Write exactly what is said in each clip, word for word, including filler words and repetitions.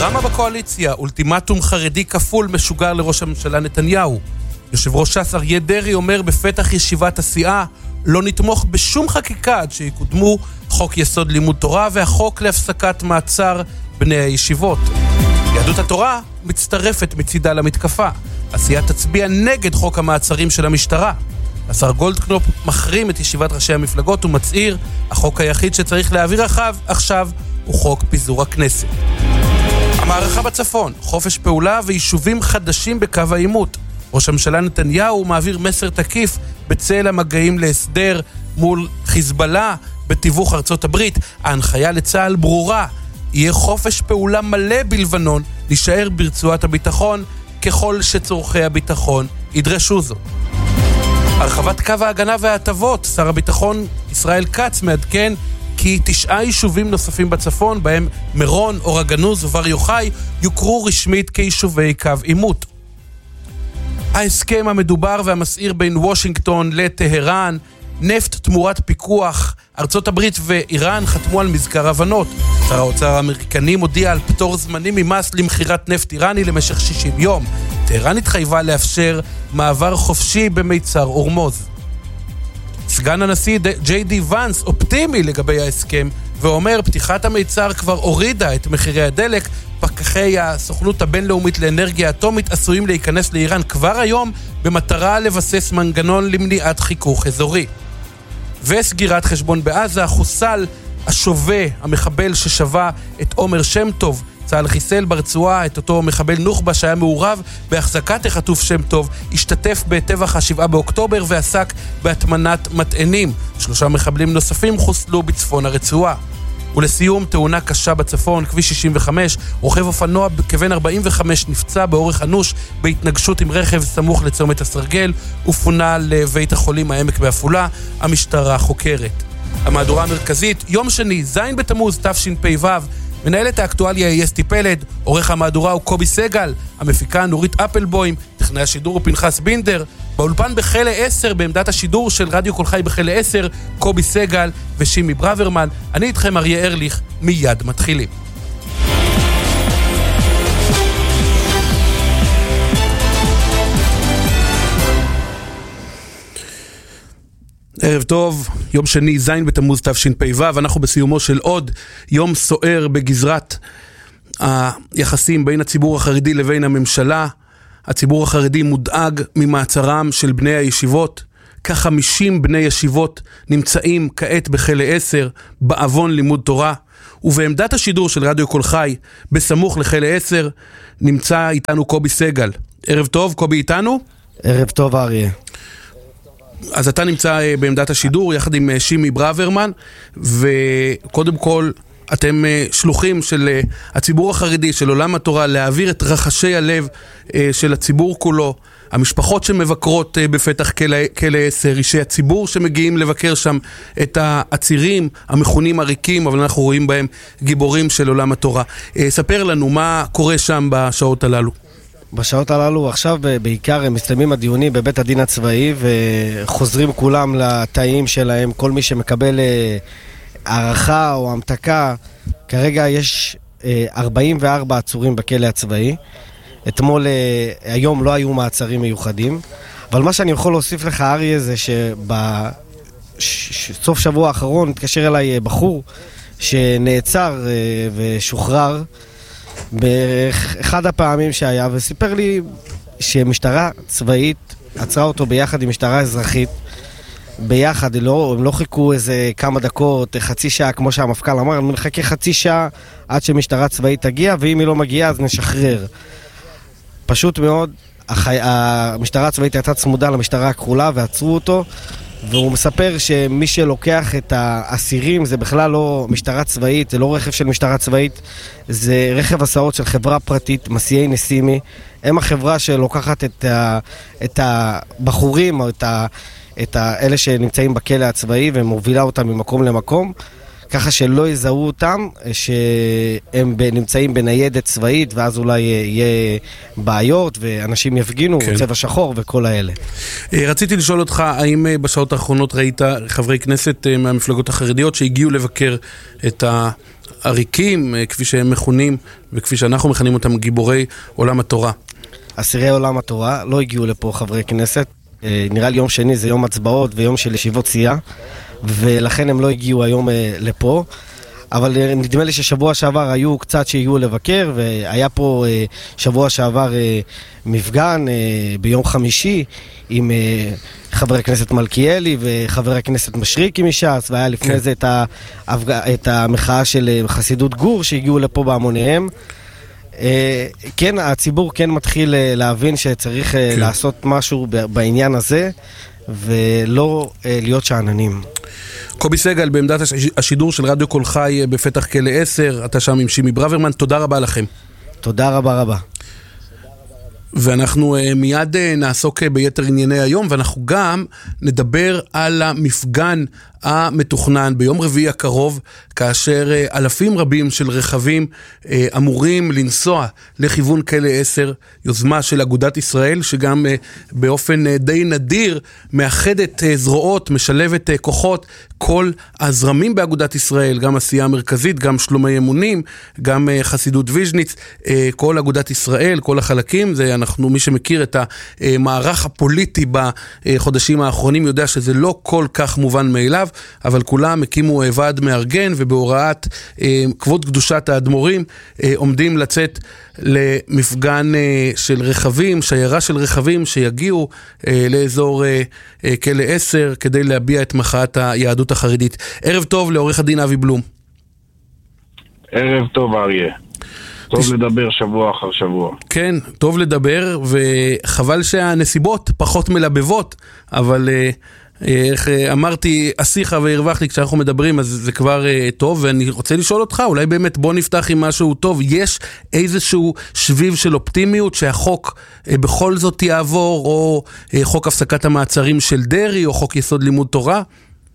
דרמה בקואליציה, אולטימטום חרדי כפול משוגר לראש הממשלה נתניהו. יושב ראש ש"ס אריה דרעי אומר בפתח ישיבת הסיעה, לא נתמוך בשום חקיקה עד שיקודמו חוק יסוד לימוד תורה והחוק להפסקת מעצר בני הישיבות. יהדות התורה מצטרפת מצידה למתקפה. הסיעה תצביע נגד חוק המעצרים של המשטרה. השר גולדקנופ מחרים את ישיבת ראשי המפלגות ומצעיר, החוק היחיד שצריך להעביר אחריו עכשיו הוא חוק פיזור הכנסת. המערכה בצפון, חופש פעולה ויישובים חדשים בקו העימות. ראש הממשלה נתניהו מעביר מסר תקיף בצל המגעים להסדר מול חיזבאללה בתיווך ארצות הברית. ההנחיה לצה"ל ברורה, יהיה חופש פעולה מלא בלבנון, להישאר ברצועת הביטחון ככל שצורכי הביטחון ידרשו זאת. הרחבת קו ההגנה וההטבות, שר הביטחון ישראל כץ מעדכן כי תשעה יישובים נוספים בצפון, בהם מירון, אור הגנוז ובר יוחאי, יוכרו רשמית כיישובי קו עימות. ההסכם המדובר והמסעיר בין וושינגטון לטהרן, נפט תמורת פיקוח, ארצות הברית ואיראן חתמו על מזכר הבנות. שר האוצר האמריקני מודיע על פטור זמני ממס למחירת נפט איראני למשך שישים יום. טהרן התחייבה לאפשר מעבר חופשי במיצר אורמוז. סגן הנשיא ג'יי די ונס אופטימי לגבי ההסכם, ואומר פתיחת המיצר כבר הורידה את מחירי הדלק. פקחי הסוכנות הבינלאומית לאנרגיה אטומית עשויים להיכנס לאיראן כבר היום במטרה לבסס מנגנון למניעת חיכוך אזורי. וסגירת חשבון בעזה, חוסל השווה, המחבל ששווה את עומר שם טוב. צה"ל חיסל ברצועה את אותו מחבל נוח'בה שהיה מעורב בהחזקת החטוף שם טוב, השתתף בטבח השבעה באוקטובר ועסק בהטמנת מטענים. שלושה מחבלים נוספים חוסלו בצפון הרצועה. ולסיום, תאונה קשה בצפון, כביש שישים וחמש, רוכב אופנוע כבן ארבעים וחמש נפצע באורך אנוש בהתנגשות עם רכב סמוך לצומת הסרגל, ופונה לבית החולים העמק בעפולה. המשטרה חוקרת. המהדורה המרכזית, יום שני, זין בתמוז תשפ"ו. מנהלת האקטואליה היא אסתי פלד, עורך המהדורה הוא קובי סגל, המפיקה נורית אפלבוים, טכנאי השידור הוא פנחס בינדר, באולפן בחלה עשר, בעמדת השידור של רדיו כל חי בחלה עשר, קובי סגל ושימי ברוורמן. אני איתכם אריה ארליך, מיד מתחילים. ערב טוב, יום שני, זין בתמוז תשפ"ו, אנחנו בסיומו של עוד יום סוער בגזרת היחסים בין הציבור החרדי לבין הממשלה. הציבור החרדי מודאג ממעצרם של בני הישיבות. כ-חמישים בני ישיבות נמצאים כעת בחלה עשר, בעוון לימוד תורה. ובעמדת השידור של רדיו כל חי, בסמוך לחלה עשר, נמצא איתנו קובי סגל. ערב טוב, קובי איתנו? ערב טוב אריה. אז אתה נמצא בעמדת השידור יחד עם שימי ברוורמן, וקודם כל אתם שלוחים של הציבור החרדי, של עולם התורה, להעביר את רחשי הלב של הציבור כולו, המשפחות שמבקרות בפתח כלא עשר, אישי הציבור שמגיעים לבקר שם, את העצירים המכונים עריקים, אבל אנחנו רואים בהם גיבורים של עולם התורה. ספר לנו מה קורה שם בשעות הללו. בשעות הללו עכשיו בעיקר הם מסתיימים הדיונים בבית הדין הצבאי וחוזרים כולם לתאים שלהם, כל מי שמקבל הערכה או המתקה. כרגע יש ארבעים וארבע עצורים בכלא הצבאי. אתמול, היום לא היו מעצרים מיוחדים, אבל מה שאני יכול להוסיף לך אריה זה שבסוף שבוע האחרון התקשר אליי בחור שנעצר ושוחרר באחד הפעמים שהיה, וסיפר לי שמשטרה צבאית עצרה אותו ביחד עם משטרה אזרחית, ביחד, לא, הם לא חיכו איזה כמה דקות, חצי שעה, כמו שהמפכ"ל אמר, הם נחכה חצי שעה עד שמשטרה צבאית תגיע, ואם היא לא מגיעה אז נשחרר. פשוט מאוד, החי... המשטרה הצבאית הייתה צמודה למשטרה הכחולה ועצרו אותו, והוא מספר שמי שלוקח את האסירים זה בכלל לא משטרה צבאית, זה לא רכב של משטרה צבאית, זה רכב הסעות של חברה פרטית, מסיעי נסימי. הם החברה שלוקחת את, ה, את הבחורים או את, ה, את ה, אלה שנמצאים בכלא הצבאי ומובילה אותם ממקום למקום, ככה שלא יזהו אותם, שהם נמצאים בניידת צבאית, ואז אולי יהיה בעיות, ואנשים יפגינו, כן. צבע שחור וכל האלה. רציתי לשאול אותך, האם בשעות האחרונות ראית חברי כנסת מהמפלגות החרדיות שהגיעו לבקר את העריקים, כפי שהם מכונים, וכפי שאנחנו מכנים אותם גיבורי עולם התורה. אסירי עולם התורה, לא הגיעו לפה חברי כנסת. נראה לי יום שני זה יום הצבעות ויום של ישיבות סיעה, ולכן הם לא הגיעו היום לפה. אבל נדמה לי ששבוע שעבר היו קצת שהגיעו לבקר, והיה פה שבוע שעבר מפגן ביום חמישי עם חבר הכנסת מלכיאלי וחבר הכנסת משריקי מש"ס, והיה לפני זה את, ההפג... את המחאה של חסידות גור שהגיעו לפה בהמוניהם. כן, הציבור כן מתחיל להבין שצריך כן. לעשות משהו בעניין הזה, ולא להיות שעננים. קובי סגל, בעמדת השידור של רדיו קול חי בפתח כלא עשר, אתה שם עם שימי ברוורמן, תודה רבה לכם. תודה רבה רבה. ואנחנו uh, מיד uh, נעסוק uh, ביתר ענייני היום, ואנחנו גם נדבר על המפגן המתוכנן ביום רביעי הקרוב, כאשר uh, אלפים רבים של רכבים uh, אמורים לנסוע לכיוון כלא עשר, יוזמה של אגודת ישראל, שגם uh, באופן uh, די נדיר מאחדת uh, זרועות, משלבת uh, כוחות, כל הזרמים באגודת ישראל, גם עשייה המרכזית, גם שלומי אמונים, גם uh, חסידות ויז'ניץ, uh, כל אגודת ישראל, כל החלקים, זה אנחנו, מי שמכיר את המערך הפוליטי בחודשים האחרונים, יודע שזה לא כל כך מובן מאליו, אבל כולם הקימו ועד מארגן, ובהוראת כבוד קדושת האדמו"רים, עומדים לצאת למפגן של רכבים, שיירה של רכבים שיגיעו לאזור כלא עשר, כדי להביע את מחאת היהדות החרדית. ערב טוב לעורך הדין אבי בלום. ערב טוב אריה. טוב לדבר שבוע אחר שבוע. כן, טוב לדבר, וחבל שהנסיבות פחות מלבבות, אבל איך אמרתי, אסיחה והרווח לי כשאנחנו מדברים, אז זה כבר טוב, ואני רוצה לשאול אותך, אולי באמת בוא נפתח עם משהו טוב. יש איזשהו שביב של אופטימיות שהחוק בכל זאת יעבור, או חוק הפסקת המעצרים של דרי, או חוק יסוד לימוד תורה?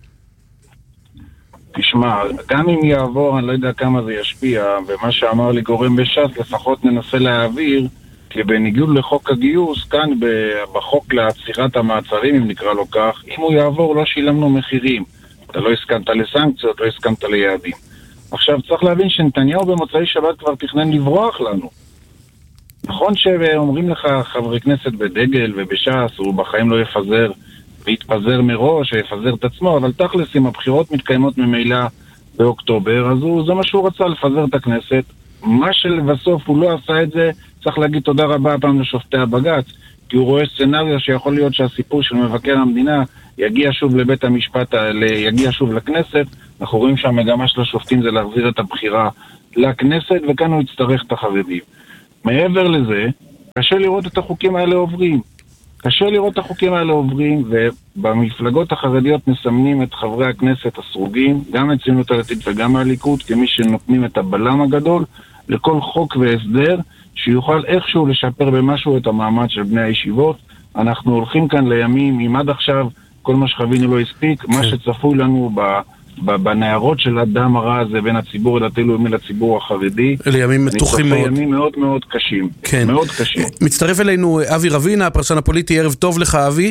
תשמע, גם אם יעבור, אני לא יודע כמה זה ישפיע, ומה שאמר לי גורם בש"ס, לפחות ננסה להעביר, כי בניגוד לחוק הגיוס, כאן בחוק לעצירת המעצרים, אם נקרא לו כך, אם הוא יעבור לא שילמנו מחירים. אתה לא הסכמת לסנקציות, לא הסכמת ליעדים. עכשיו צריך להבין שנתניהו במוצאי שבת כבר תכנן לברוח לנו. נכון שאומרים לך חברי כנסת בדגל ובש"ס, הוא בחיים לא יפזר, ויתפזר מראש, ויפזר את עצמו, אבל תכלס, אם הבחירות מתקיימות ממילא באוקטובר, אז הוא, זה מה שהוא רצה, לפזר את הכנסת. מה שלבסוף הוא לא עשה את זה, צריך להגיד תודה רבה הפעם לשופטי הבג"ץ, כי הוא רואה סצנריו שיכול להיות שהסיפור של מבקר המדינה יגיע שוב לבית המשפט, יגיע שוב לכנסת. אנחנו רואים שהמגמה של השופטים זה להחזיר את הבחירה לכנסת, וכאן הוא יצטרך את החרדים. מעבר לזה, קשה לראות את החוקים האלה עוברים. קשה לראות את החוקים האלה עוברים, ובמפלגות החרדיות מסמנים את חברי הכנסת הסרוגים, גם את ציונות הדתית וגם מהליכוד, כמי שנותנים את הבלם הגדול לכל חוק והסדר, שיוכל איכשהו לשפר במשהו את המעמד של בני הישיבות. אנחנו הולכים כאן לימים, אם עד עכשיו כל מה שחווינו לא הספיק, מה שצפוי לנו ב... בנערות של הדם הרע הזה בין הציבור הדתי-לאומי לציבור החרדי, אלה ימים מתוחים מאוד. ימים מאוד מאוד קשים. כן. מאוד קשים. מצטרף אלינו אבי רבינה, הפרשן הפוליטי. ערב טוב לך אבי.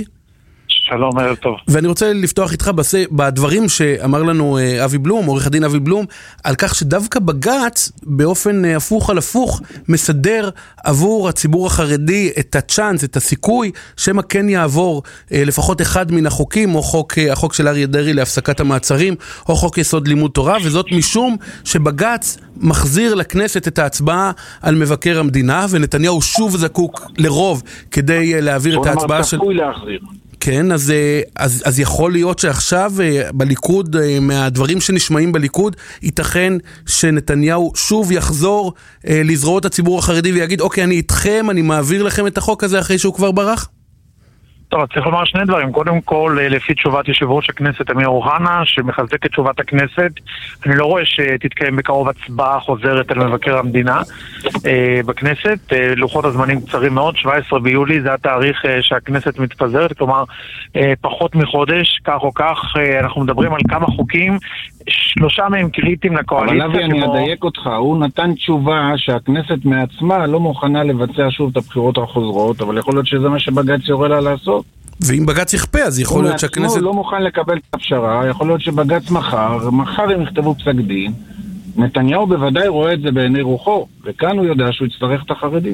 שלום, ערב טוב. ואני רוצה לפתוח איתך בדברים שאמר לנו אבי בלום, עורך הדין אבי בלום, על כך שדווקא בג"ץ, באופן הפוך על הפוך, מסדר עבור הציבור החרדי את הצ'אנס, את הסיכוי, שמה כן יעבור לפחות אחד מן החוקים, או חוק, החוק של אריה דרעי להפסקת המעצרים, או חוק יסוד לימוד תורה, וזאת משום שבג"ץ מחזיר לכנסת את ההצבעה על מבקר המדינה, ונתניהו שוב זקוק לרוב כדי להעביר את ההצבעה של... צפוי להחזיר. כן, אז, אז, אז יכול להיות שעכשיו בליכוד, מהדברים שנשמעים בליכוד, ייתכן שנתניהו שוב יחזור לזרועות הציבור החרדי ויגיד, אוקיי, אני איתכם, אני מעביר לכם את החוק הזה אחרי שהוא כבר ברח? טוב, צריך לומר שני דברים. קודם כל, לפי תשובת יושב ראש הכנסת אמיר אוחנה, שמחזק את תשובת הכנסת, אני לא רואה שתתקיים בקרוב הצבעה חוזרת על מבקר המדינה אה, בכנסת. אה, לוחות הזמנים קצרים מאוד, שבעה עשר ביולי זה התאריך אה, שהכנסת מתפזרת, כלומר אה, פחות מחודש, כך או כך. אה, אנחנו מדברים על כמה חוקים, שלושה מהם קריטיים לקואליציה. אבל אבי, אני כמו... אדייק אותך, הוא נתן תשובה שהכנסת מעצמה לא מוכנה לבצע שוב את הבחירות החוזרות, אבל יכול להיות שזה מה שבג"ץ יורה לה לעשות. ואם בג"ץ יכפה, אז יכול להיות שהכנסת... הוא לא מוכן לקבל את הפשרה, יכול להיות שבג"ץ מחר, מחר הם יכתבו פסק דין, נתניהו בוודאי רואה את זה בעיני רוחו, וכאן הוא יודע שהוא יצטרך את החרדים.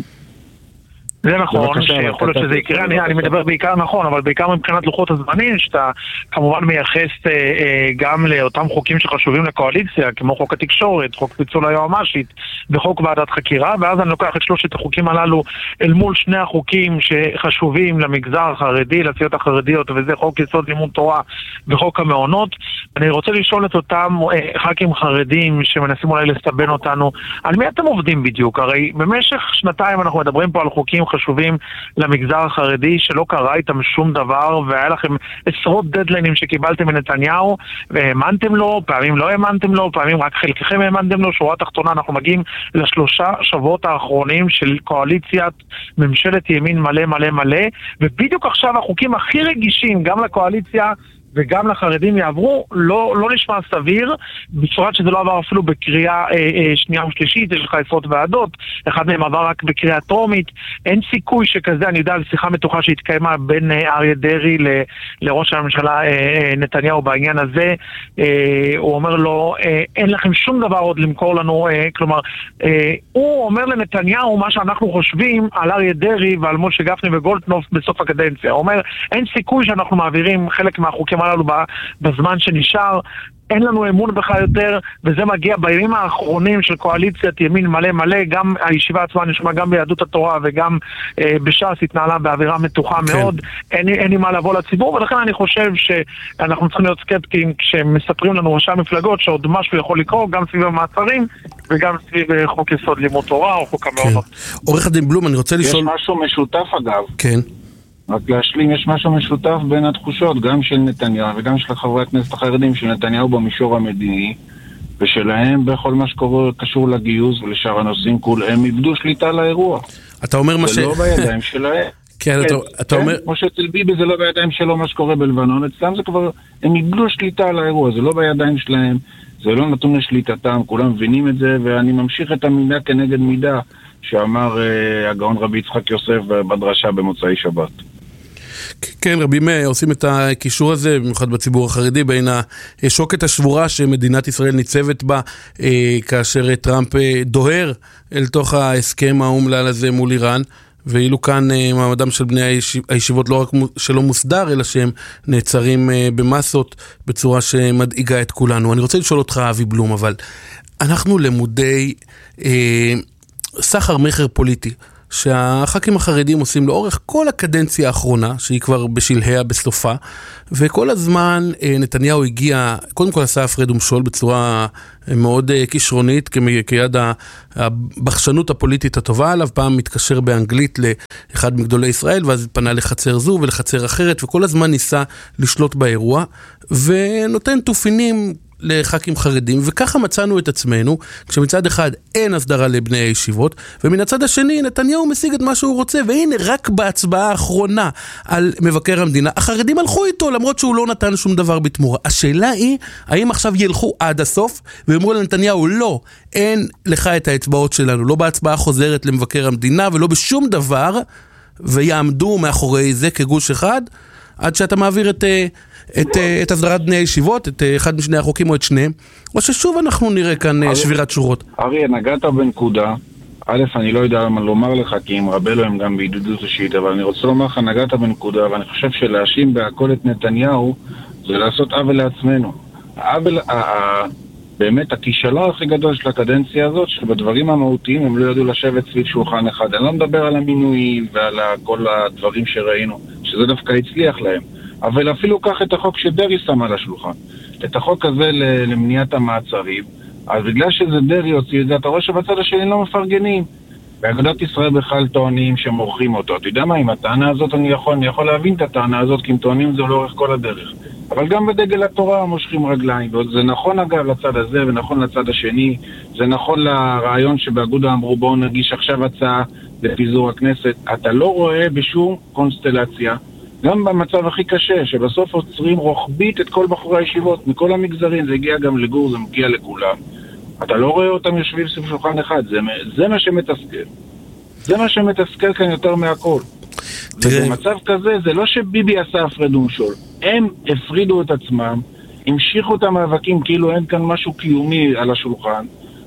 זה נכון, שיכול להיות שזה יקרה, אני, אני מדבר בעיקר נכון, אבל בעיקר מבחינת לוחות הזמנים, שאתה כמובן מייחס אה, אה, גם לאותם חוקים שחשובים לקואליציה, כמו חוק התקשורת, חוק פיצול היועמ"שית וחוק ועדת חקירה, ואז אני לוקח את שלושת החוקים הללו אל מול שני החוקים שחשובים למגזר החרדי, לסיעות החרדיות, וזה חוק יסוד לימוד תורה וחוק המעונות. אני רוצה לשאול את אותם אה, ח"כים חרדים שמנסים אולי לסבן אותנו, על מי אתם עובדים בדיוק? הרי במשך שנתיים אנחנו מדברים פה על חוקים חשובים למגזר החרדי שלא קרה איתם שום דבר, והיה לכם עשרות דדליינים שקיבלתם מנתניהו והאמנתם לו, פעמים לא האמנתם לו, פעמים רק חלקכם האמנתם לו. שורה תחתונה, אנחנו מגיעים לשלושה שבועות האחרונים של קואליציית ממשלת ימין מלא מלא מלא, ובדיוק עכשיו החוקים הכי רגישים גם לקואליציה וגם לחרדים יעברו, לא, לא נשמע סביר, בצורת שזה לא עבר אפילו בקריאה אה, אה, שנייה ושלישית, יש לך עשרות ועדות, אחד מהם עבר רק בקריאה טרומית, אין סיכוי שכזה, אני יודע על שיחה מתוחה שהתקיימה בין אה, אריה דרעי ל, לראש הממשלה אה, אה, נתניהו בעניין הזה, אה, הוא אומר לו, אה, אין לכם שום דבר עוד למכור לנו, אה, כלומר, אה, הוא אומר לנתניהו מה שאנחנו חושבים על אריה דרעי ועל משה גפני וגולדקנופ בסוף הקדנציה, הוא אומר, אין סיכוי שאנחנו מעבירים חלק מהחוקים הללו בזמן שנשאר, אין לנו אמון בך יותר, וזה מגיע בימים האחרונים של קואליציית ימין מלא מלא, גם הישיבה עצמה נשמע גם ביהדות התורה וגם אה, בש"ס התנהלה באווירה מתוחה כן. מאוד, אין, אין לי מה לבוא לציבור, ולכן אני חושב שאנחנו צריכים להיות סקפטיים כשמספרים לנו ראשי המפלגות שעוד משהו יכול לקרות, גם סביב המעצרים וגם סביב חוק יסוד לימוד תורה או חוק המעונות. כן. עורך הדין בלום, אני רוצה לשאול... יש משהו משותף אגב. כן. רק להשלים, יש משהו משותף בין התחושות, גם של נתניהו וגם של חברי הכנסת החרדים, של נתניהו במישור המדיני, ושלהם בכל מה שקשור לגיוס ולשאר הנושאים, כולם איבדו שליטה על האירוע. אתה אומר מה ש... זה לא בידיים שלהם. כן, אתה אומר... כמו שאצל ביבי זה לא בידיים שלו מה שקורה בלבנון, אצלם זה כבר, הם איבדו שליטה על האירוע, זה לא בידיים שלהם, זה לא נתון לשליטתם, כולם מבינים את זה, ואני ממשיך את המידה כנגד מידה, שאמר הגאון רבי יצחק יוסף בדרשה במוצאי שבת. כן, רבים עושים את הקישור הזה, במיוחד בציבור החרדי, בין השוקת השבורה שמדינת ישראל ניצבת בה, כאשר טראמפ דוהר אל תוך ההסכם האומלל הזה מול איראן, ואילו כאן מעמדם של בני הישיבות לא רק שלא מוסדר, אלא שהם נעצרים במסות בצורה שמדאיגה את כולנו. אני רוצה לשאול אותך, אבי בלום, אבל אנחנו למודי אה, סחר מחר פוליטי, שהח"כים החרדים עושים לאורך כל הקדנציה האחרונה, שהיא כבר בשלהיה בסופה, וכל הזמן נתניהו הגיע, קודם כל עשה הפרד ומשול בצורה מאוד כישרונית, כיד הבחשנות הפוליטית הטובה עליו, פעם מתקשר באנגלית לאחד מגדולי ישראל, ואז פנה לחצר זו ולחצר אחרת, וכל הזמן ניסה לשלוט באירוע, ונותן תופינים לח"כים חרדים, וככה מצאנו את עצמנו, כשמצד אחד אין הסדרה לבני הישיבות, ומן הצד השני נתניהו משיג את מה שהוא רוצה, והנה רק בהצבעה האחרונה על מבקר המדינה, החרדים הלכו איתו, למרות שהוא לא נתן שום דבר בתמורה. השאלה היא, האם עכשיו ילכו עד הסוף, ואומרו לנתניהו, לא, אין לך את האצבעות שלנו, לא בהצבעה חוזרת למבקר המדינה, ולא בשום דבר, ויעמדו מאחורי זה כגוש אחד, עד שאתה מעביר את... את, את הסדרת בני הישיבות, את אחד משני החוקים או את שניהם, או ששוב אנחנו נראה כאן ארי, שבירת שורות. אריה, נגעת בנקודה. א', אני לא יודע מה לומר לך, כי אם רבה לו הם גם בידידות אישית, אבל אני רוצה לומר לך, נגעת בנקודה, ואני חושב שלהאשים בהכל את נתניהו, זה לעשות עוול לעצמנו. העוול, באמת, הכישלון הכי גדול של הקדנציה הזאת, שבדברים המהותיים הם לא ידעו לשבת סביב שולחן אחד. אני לא מדבר על המינויים ועל כל הדברים שראינו, שזה דווקא הצליח להם. אבל אפילו קח את החוק שדרי שם על השולחן, את החוק הזה למניעת המעצרים, אז בגלל שזה דרי הוציא את זה, אתה רואה שבצד השני לא מפרגנים. באגודת ישראל בכלל טוענים שמורחים אותו. אתה יודע מה, עם הטענה הזאת אני יכול, אני יכול להבין את הטענה הזאת, כי הם טוענים זה לאורך כל הדרך. אבל גם בדגל התורה מושכים רגליים, וזה נכון אגב לצד הזה ונכון לצד השני, זה נכון לרעיון שבאגודה אמרו בואו נגיש עכשיו הצעה לפיזור הכנסת. אתה לא רואה בשום קונסטלציה, גם במצב הכי קשה, שבסוף עוצרים רוחבית את כל בחורי הישיבות, מכל המגזרים, זה הגיע גם לגור, זה מגיע לכולם. אתה לא רואה אותם יושבים סביב שולחן אחד, זה, זה מה שמתסכל. זה מה שמתסכל כאן יותר מהכל. ובמצב כזה, זה לא שביבי עשה הפרד ומשול. הם הפרידו את עצמם, המשיכו את המאבקים כאילו אין כאן משהו קיומי על השולחן,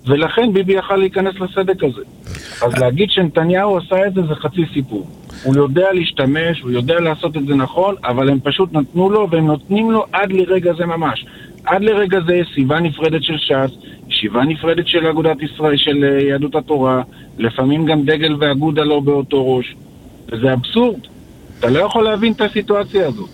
ולכן ביבי יכל להיכנס לסדק הזה. אז להגיד שנתניהו עשה את זה, זה חצי סיפור. הוא יודע להשתמש, הוא יודע לעשות את זה נכון, אבל הם פשוט נתנו לו, והם נותנים לו עד לרגע זה ממש. עד לרגע זה ישיבה נפרדת של ש"ס, ישיבה נפרדת של אגודת ישראל, של יהדות התורה, לפעמים גם דגל ואגודה לא באותו ראש. וזה אבסורד. אתה לא יכול להבין את הסיטואציה הזאת.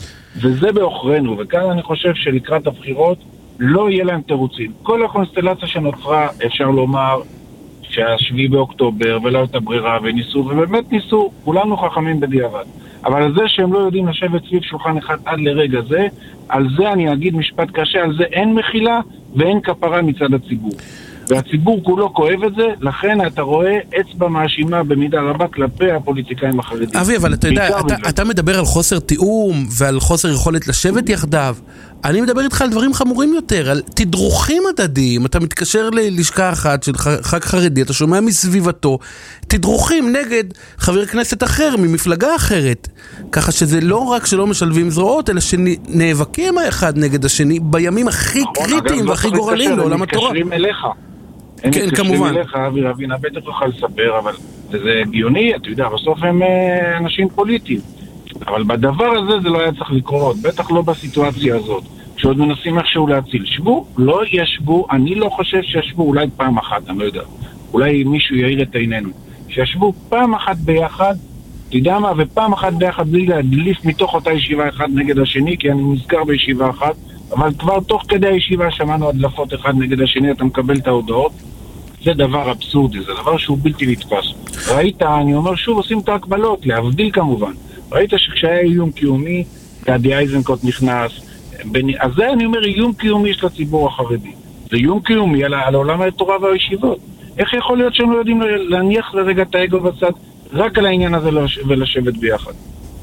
וזה באוכרנו, וכאן אני חושב שלקראת הבחירות לא יהיה להם תירוצים. כל הקונסטלציה שנוצרה, אפשר לומר שהשביעי באוקטובר ולא את הברירה, וניסו, ובאמת ניסו, כולנו חכמים בדיעבד. אבל על זה שהם לא יודעים לשבת סביב שולחן אחד עד לרגע זה, על זה אני אגיד משפט קשה, על זה אין מחילה ואין כפרה מצד הציבור. והציבור כולו כואב את זה, לכן אתה רואה אצבע מאשימה במידה רבה כלפי הפוליטיקאים החרדים. אבי, אבל אתה יודע, אתה, אתה מדבר על חוסר תיאום ועל חוסר יכולת לשבת יחדיו. אני מדבר איתך על דברים חמורים יותר, על תדרוכים הדדיים. אתה מתקשר ללשכה אחת של ח"כ חרדי, אתה שומע מסביבתו, תדרוכים נגד חבר כנסת אחר, ממפלגה אחרת. ככה שזה לא רק שלא משלבים זרועות, אלא שנאבקים האחד נגד השני בימים הכי קריטיים והכי גורליים לעולם התורה. הם מתקשרים אליך. הם כן, מתקשרים כמובן. אליך, אבי רבינה, בטח יוכל לספר, אבל זה הגיוני, אתה יודע, בסוף הם אנשים פוליטיים. אבל בדבר הזה זה לא היה צריך לקרות, בטח לא בסיטואציה הזאת, שעוד מנסים איכשהו להציל. שבו, לא ישבו, אני לא חושב שישבו אולי פעם אחת, אני לא יודע. אולי מישהו יעיר את עינינו. שישבו פעם אחת ביחד, אתה יודע מה, ופעם אחת ביחד בלי להדליף מתוך אותה ישיבה אחד נגד השני, כי אני נזכר בישיבה אחת, אבל כבר תוך כדי הישיבה שמענו הדלפות אחד נגד השני, אתה מקבל את ההודעות. זה דבר אבסורדי, זה דבר שהוא בלתי נתפס. ראית, אני אומר שוב, עושים את ההקבלות, להבדיל כמובן. ראית שכשהיה איום קיומי, גדי איזנקוט נכנס, בין... אז זה אני אומר איום קיומי של הציבור החרדי. זה איום קיומי על, על עולם התורה והישיבות. איך יכול להיות שהם לא יודעים להניח לרגע את האגו בצד, רק על העניין הזה ולשבת ביחד?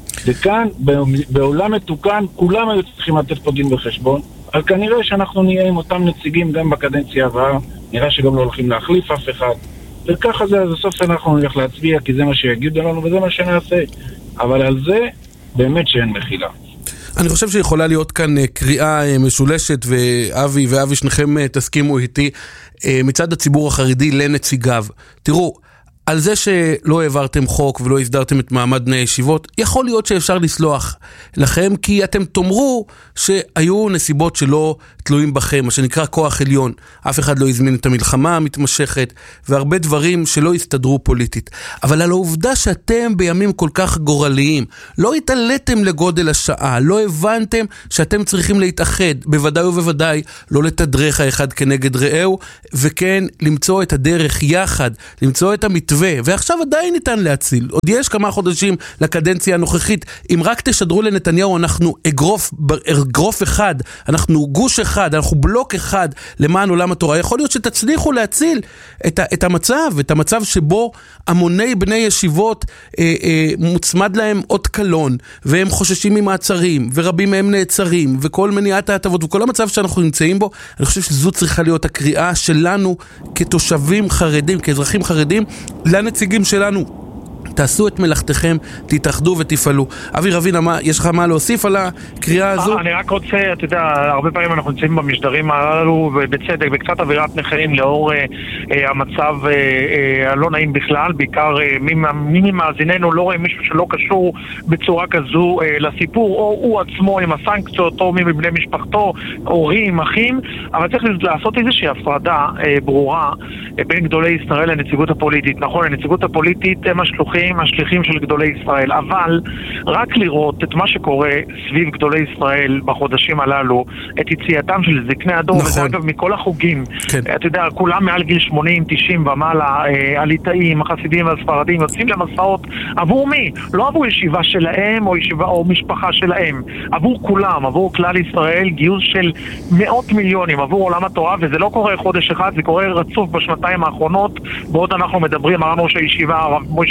וכאן, בעולם מתוקן, כולם היו צריכים לתת פה דין בחשבון, אבל כנראה שאנחנו נהיה עם אותם נציגים גם בקדנציה הבאה, נראה שגם לא הולכים להחליף אף אחד, וככה זה, אז בסוף אנחנו נלך להצביע, כי זה מה שיגידו לנו וזה מה שנעשה. אבל על זה, באמת שאין מחילה. אני חושב שיכולה להיות כאן קריאה משולשת, ואבי ואבי שניכם תסכימו איתי, מצד הציבור החרדי לנציגיו. תראו, על זה שלא העברתם חוק ולא הסדרתם את מעמד בני הישיבות, יכול להיות שאפשר לסלוח לכם, כי אתם תאמרו שהיו נסיבות שלא תלויים בכם, מה שנקרא כוח עליון. אף אחד לא הזמין את המלחמה המתמשכת, והרבה דברים שלא הסתדרו פוליטית. אבל על העובדה שאתם בימים כל כך גורליים, לא התעליתם לגודל השעה, לא הבנתם שאתם צריכים להתאחד, בוודאי ובוודאי לא לתדרך האחד כנגד רעהו, וכן למצוא את הדרך יחד, למצוא את המתווה, ועכשיו עדיין ניתן להציל. עוד יש כמה חודשים לקדנציה הנוכחית. אם רק תשדרו לנתניהו, אנחנו אגרוף, אגרוף אחד, אנחנו גוש אחד, אנחנו בלוק אחד למען עולם התורה. יכול להיות שתצליחו להציל את, את המצב, את המצב שבו המוני בני ישיבות אה, אה, מוצמד להם עוד קלון, והם חוששים ממעצרים, ורבים מהם נעצרים, וכל מניעת ההטבות, וכל המצב שאנחנו נמצאים בו. אני חושב שזו צריכה להיות הקריאה שלנו כתושבים חרדים, כאזרחים חרדים, לנציגים שלנו. תעשו את מלאכתכם, תתאחדו ותפעלו. אבי רבינה, מה, יש לך מה להוסיף על הקריאה הזו? אני רק רוצה, אתה יודע, הרבה פעמים אנחנו נמצאים במשדרים הללו, ובצדק, בקצת אווירת נכאים לאור אה, אה, המצב אה, אה, הלא נעים בכלל, בעיקר אה, מי, מי ממאזיננו לא רואה מישהו שלא קשור בצורה כזו אה, לסיפור, או הוא עצמו עם הסנקציות, או מי מבני משפחתו, הורים, אחים, אבל צריך לעשות איזושהי הפרדה אה, ברורה אה, בין גדולי ישראל לנציגות הפוליטית. נכון, הנציגות הפוליטית הם השלוחים, השליחים של גדולי ישראל, אבל רק לראות את מה שקורה סביב גדולי ישראל בחודשים הללו, את יציאתם של זקני הדור, נכון. וזה אגב מכל החוגים, כן. אתה יודע, כולם מעל גיל שמונים תשעים ומעלה, הליטאים, החסידים והספרדים, יוצאים למסעות עבור מי? לא עבור ישיבה שלהם או ישיבה או משפחה שלהם, עבור כולם, עבור כלל ישראל, גיוס של מאות מיליונים עבור עולם התורה, וזה לא קורה חודש אחד, זה קורה רצוף בשנתיים האחרונות. בעוד אנחנו מדברים, אמרנו שהישיבה הרב משה לירש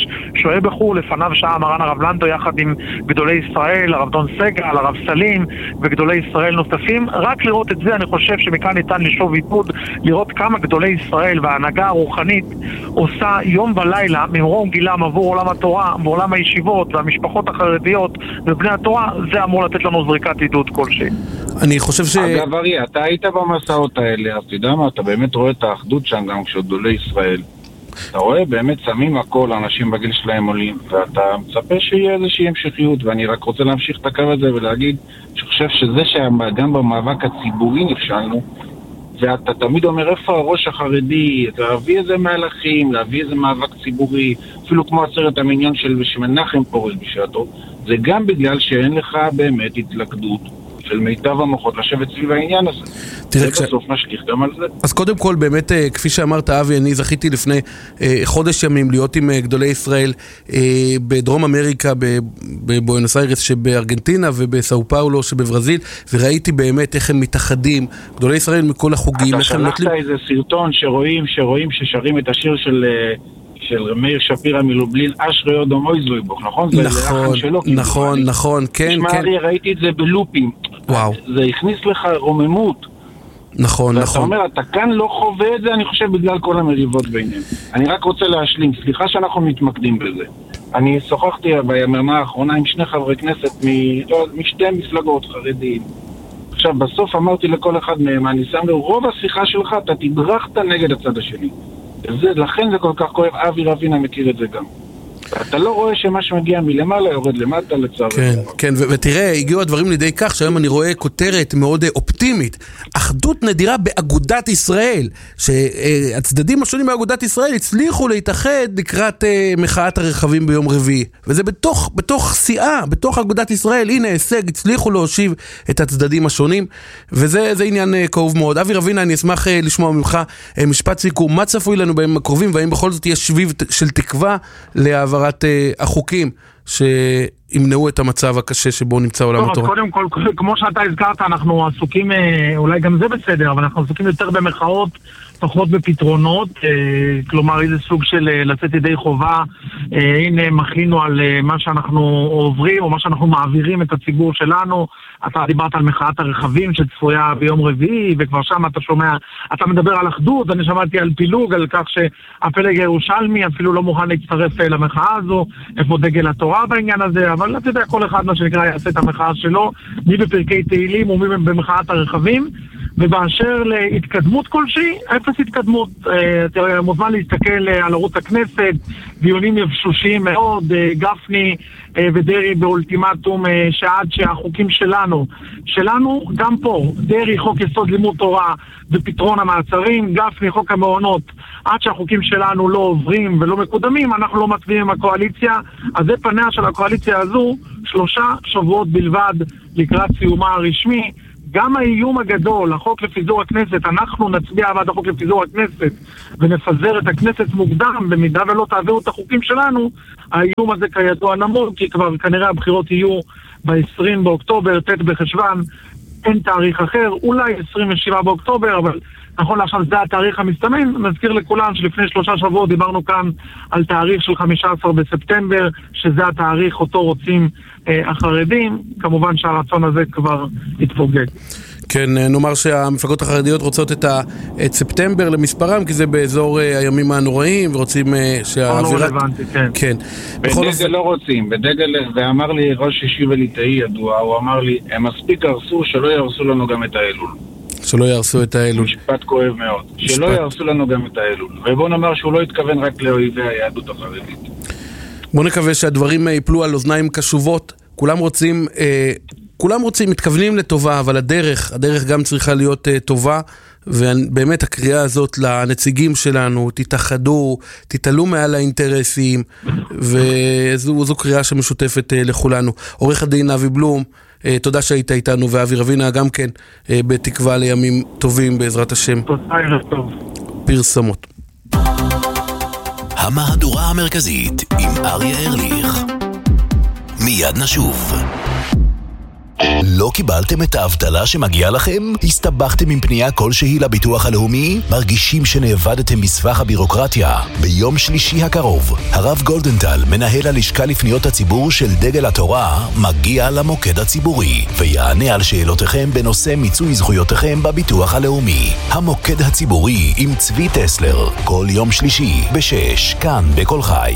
שוהה בחור, לפניו שעה מרן הרב לנדו יחד עם גדולי ישראל, הרב דון סגל, הרב סלים וגדולי ישראל נוספים. רק לראות את זה אני חושב שמכאן ניתן לשוב עיבוד, לראות כמה גדולי ישראל וההנהגה הרוחנית עושה יום ולילה ממרום גילם עבור עולם התורה ועולם הישיבות והמשפחות החרדיות ובני התורה. זה אמור לתת לנו זריקת עידוד כלשהי. אני חושב ש... אגב, ארי, אתה היית במסעות האלה, אז תדע מה, אתה באמת רואה את האחדות שם גם כשגדולי ישראל. אתה רואה, באמת שמים הכל, אנשים בגיל שלהם עולים, ואתה מצפה שיהיה איזושהי המשכיות, ואני רק רוצה להמשיך את הקו הזה ולהגיד, שאני חושב שזה שגם במאבק הציבורי נכשלנו, ואתה תמיד אומר איפה הראש החרדי, להביא איזה מהלכים, להביא איזה מאבק ציבורי, אפילו כמו עצרת המניין של מנחם פורש בשעתו, זה גם בגלל שאין לך באמת התלכדות של מיטב המוחות לשבת סביב העניין הזה. זה כש... בסוף משליך גם על זה. אז קודם כל, באמת, כפי שאמרת, אבי, אני זכיתי לפני אה, חודש ימים להיות עם אה, גדולי ישראל אה, בדרום אמריקה, בבואנוס איירס שבארגנטינה ובסאו פאולו שבברזיל, וראיתי באמת איך הם מתאחדים, גדולי ישראל מכל החוגים. אתה שלחת נוטלים... איזה סרטון שרואים, שרואים ששרים את השיר של... של מאיר שפירא מלובלין, אשרי יודו מויזלויבוך, נכון? נכון, נכון, נכון, כן, כן. תשמע, ראיתי את זה בלופים. וואו. זה הכניס לך רוממות. נכון, נכון. ואתה אומר, אתה כאן לא חווה את זה, אני חושב, בגלל כל המריבות ביניהם. אני רק רוצה להשלים, סליחה שאנחנו מתמקדים בזה. אני שוחחתי ביממה האחרונה עם שני חברי כנסת משתי מפלגות חרדיים. עכשיו, בסוף אמרתי לכל אחד מהם, אני שם לו, רוב השיחה שלך, אתה תדרכת נגד הצד השני. זה, לכן זה כל כך כואב, אבי רבינה מכיר את זה גם. אתה לא רואה שמה שמגיע מלמעלה יורד למטה לצער. כן, כן, ו- ותראה, הגיעו הדברים לידי כך שהיום אני רואה כותרת מאוד אופטימית. אחדות נדירה באגודת ישראל, שהצדדים השונים באגודת ישראל הצליחו להתאחד לקראת uh, מחאת הרכבים ביום רביעי. וזה בתוך, בתוך סיעה, בתוך אגודת ישראל, הנה הישג, הצליחו להושיב את הצדדים השונים, וזה זה עניין uh, כאוב מאוד. אבי רבינה, אני אשמח uh, לשמוע ממך uh, משפט סיכום, מה צפוי לנו בימים הקרובים, והאם בכל זאת יש שביב של תקווה לעבר החוקים שימנעו את המצב הקשה שבו נמצא עולם התורה. קודם כל, כמו שאתה הזכרת, אנחנו עסוקים, אולי גם זה בסדר, אבל אנחנו עסוקים יותר במחאות, פחות בפתרונות, כלומר איזה סוג של לצאת ידי חובה, הנה מחינו על מה שאנחנו עוברים או מה שאנחנו מעבירים את הציבור שלנו. אתה דיברת על מחאת הרכבים שצפויה ביום רביעי, וכבר שם אתה שומע, אתה מדבר על אחדות, אני שמעתי על פילוג, על כך שהפלג הירושלמי אפילו לא מוכן להצטרף למחאה הזו, איפה דגל התורה בעניין הזה, אבל אתה יודע, כל אחד מה שנקרא יעשה את המחאה שלו, מי בפרקי תהילים ומי במחאת הרכבים, ובאשר להתקדמות כלשהי, אפס התקדמות. אתה מוזמן להסתכל על ערוץ הכנסת, דיונים יבשושיים מאוד, גפני ודרי באולטימטום, שעד שהחוקים שלנו, שלנו גם פה, דרי חוק יסוד לימוד תורה ופתרון המעצרים, גפני חוק המעונות, עד שהחוקים שלנו לא עוברים ולא מקודמים, אנחנו לא מצביעים עם הקואליציה. אז זה פניה של הקואליציה הזו, שלושה שבועות בלבד לקראת סיומה הרשמי. גם האיום הגדול, החוק לפיזור הכנסת, אנחנו נצביע בעד החוק לפיזור הכנסת ונפזר את הכנסת מוקדם, במידה ולא תעבירו את החוקים שלנו, האיום הזה כידוע נמוך, כי כבר כנראה הבחירות יהיו ב-עשרים באוקטובר, ת' בחשוון, אין תאריך אחר, אולי עשרים ושבעה באוקטובר, אבל נכון לעכשיו זה התאריך המסתמן. נזכיר לכולם שלפני שלושה שבועות דיברנו כאן על תאריך של חמישה עשר בספטמבר, שזה התאריך אותו רוצים אה, החרדים. כמובן שהרצון הזה כבר התפוגג. כן, נאמר שהמפלגות החרדיות רוצות את, ה, את ספטמבר למספרם, כי זה באזור הימים הנוראים, ורוצים שהאווירה... לא רלוונטי, כן. כן. בדגל אופ... לא רוצים, בדגל, ואמר לי ראש ישיבה ליטאי ידוע, הוא אמר לי, הם מספיק הרסו שלא ירסו לנו גם את האלול. שלא ירסו את האלול. משפט כואב מאוד. משפט. שלא ירסו לנו גם את האלול. ובוא נאמר שהוא לא התכוון רק לאויבי היהדות החרדית. בוא נקווה שהדברים ייפלו על אוזניים קשובות. כולם רוצים... אה... כולם רוצים, מתכוונים לטובה, אבל הדרך, הדרך גם צריכה להיות uh, טובה, ובאמת הקריאה הזאת לנציגים שלנו, תתאחדו, תתעלו מעל האינטרסים, וזו קריאה שמשותפת uh, לכולנו. עורך הדין אבי בלום, uh, תודה שהיית איתנו, ואבי רבינה גם כן, uh, בתקווה לימים טובים בעזרת השם. תודה, ערב טוב. פרסמות. המהדורה המרכזית עם אריה ארליך. מיד נשוב. לא קיבלתם את האבטלה שמגיעה לכם? הסתבכתם עם פנייה כלשהי לביטוח הלאומי? מרגישים שנאבדתם בסבך הבירוקרטיה? ביום שלישי הקרוב, הרב גולדנטל, מנהל הלשכה לפניות הציבור של דגל התורה, מגיע למוקד הציבורי ויענה על שאלותיכם בנושא מיצוי זכויותיכם בביטוח הלאומי. המוקד הציבורי עם צבי טסלר, כל יום שלישי בשש, כאן בכל חי.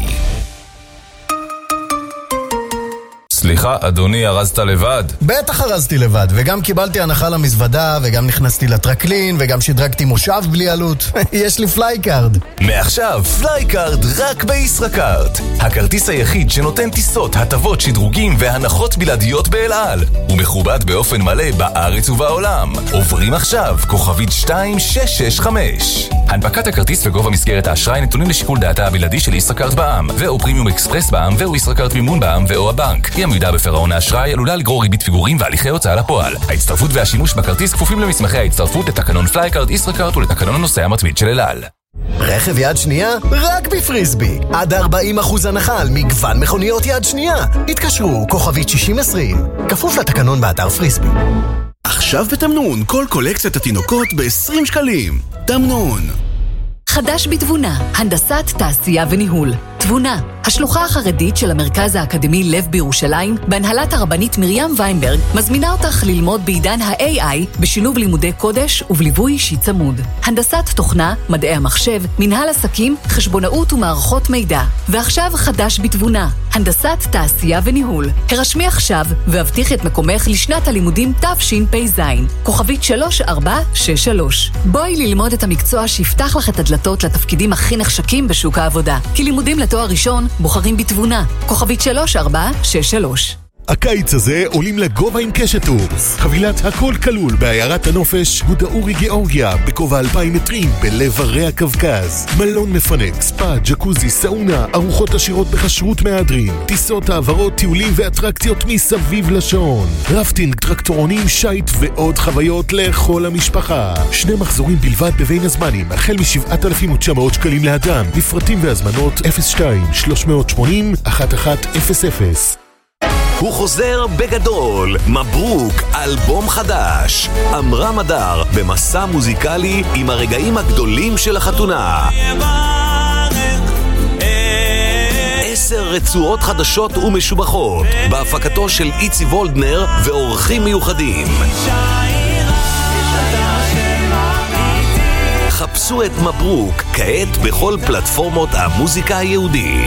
סליחה, אדוני, הרזת לבד? בטח הרזתי לבד, וגם קיבלתי הנחה למזוודה, וגם נכנסתי לטרקלין, וגם שדרגתי מושב בלי עלות. יש לי פלייקארד. מעכשיו, פלייקארד רק בישראכרט. הכרטיס היחיד שנותן טיסות, הטבות, שדרוגים והנחות בלעדיות באל על. הוא מכובד באופן מלא בארץ ובעולם. עוברים עכשיו, כוכבית שתיים שש שש חמש. הנפקת הכרטיס וגובה מסגרת האשראי נתונים לשיקול דעתה הבלעדי של ישראכרט בע"מ, ואו פרימיום אקספרס בע"מ, ואו ישראכרט מימון בע"מ, ואו הבנק. עמידה בפירעון האשראי עלולה לגרור ריבית פיגורים והליכי הוצאה לפועל. ההצטרפות והשימוש בכרטיס כפופים למסמכי ההצטרפות לתקנון פלייקארד ישראכרט ולתקנון הנוסע המתמיד של אל על. רכב יד שנייה? רק בפריסבי. עד ארבעים אחוז הנחה על מגוון מכוניות יד שנייה. התקשרו, כוכבית שישים עשרים. כפוף לתקנון באתר פריסבי. עכשיו בתמנון, כל קולקציית התינוקות ב-עשרים שקלים. תמנון. חדש בתבונה, הנדסת תעשייה וניהול. תבונה, השלוחה החרדית של המרכז האקדמי לב בירושלים, בהנהלת הרבנית מרים ויינברג, מזמינה אותך ללמוד בעידן ה-איי איי בשילוב לימודי קודש ובליווי אישי צמוד. הנדסת תוכנה, מדעי המחשב, מנהל עסקים, חשבונאות ומערכות מידע. ועכשיו חדש בתבונה, הנדסת תעשייה וניהול. הרשמי עכשיו והבטיח את מקומך לשנת הלימודים תשפ"ז, כוכבית שלוש ארבע שש שלוש. בואי ללמוד את המקצוע שיפתח לך את הדלתות לתפקידים הכי נחשקים בשוק העבודה. כי לימודים לתואר ראשון בוחרים בתבונה, כוכבית שלוש ארבע שש שלוש. הקיץ הזה עולים לגובה עם קשת טורס. חבילת הכל כלול בעיירת הנופש גודאורי גיאורגיה בקובה אלפיים מטרים בלב הרי הקווקז. מלון מפנק, ספא, ג'קוזי, סאונה, ארוחות עשירות בכשרות מהדרין, טיסות, העברות, טיולים ואטרקציות מסביב לשעון, רפטינג, טרקטורונים, שייט ועוד חוויות לכל המשפחה. שני מחזורים בלבד בבין הזמנים, החל מ-שבעת אלפים ותשע מאות שקלים לאדם. לפרטים והזמנות אפס שתיים שלוש שמונים אחת אחת אפס אפס. הוא חוזר בגדול, מברוק, אלבום חדש. אמרה מדר במסע מוזיקלי עם הרגעים הגדולים של החתונה. עשר רצועות חדשות ומשובחות בהפקתו של איצי וולדנר ואורחים מיוחדים. חפשו את מברוק כעת בכל פלטפורמות המוזיקה היהודית.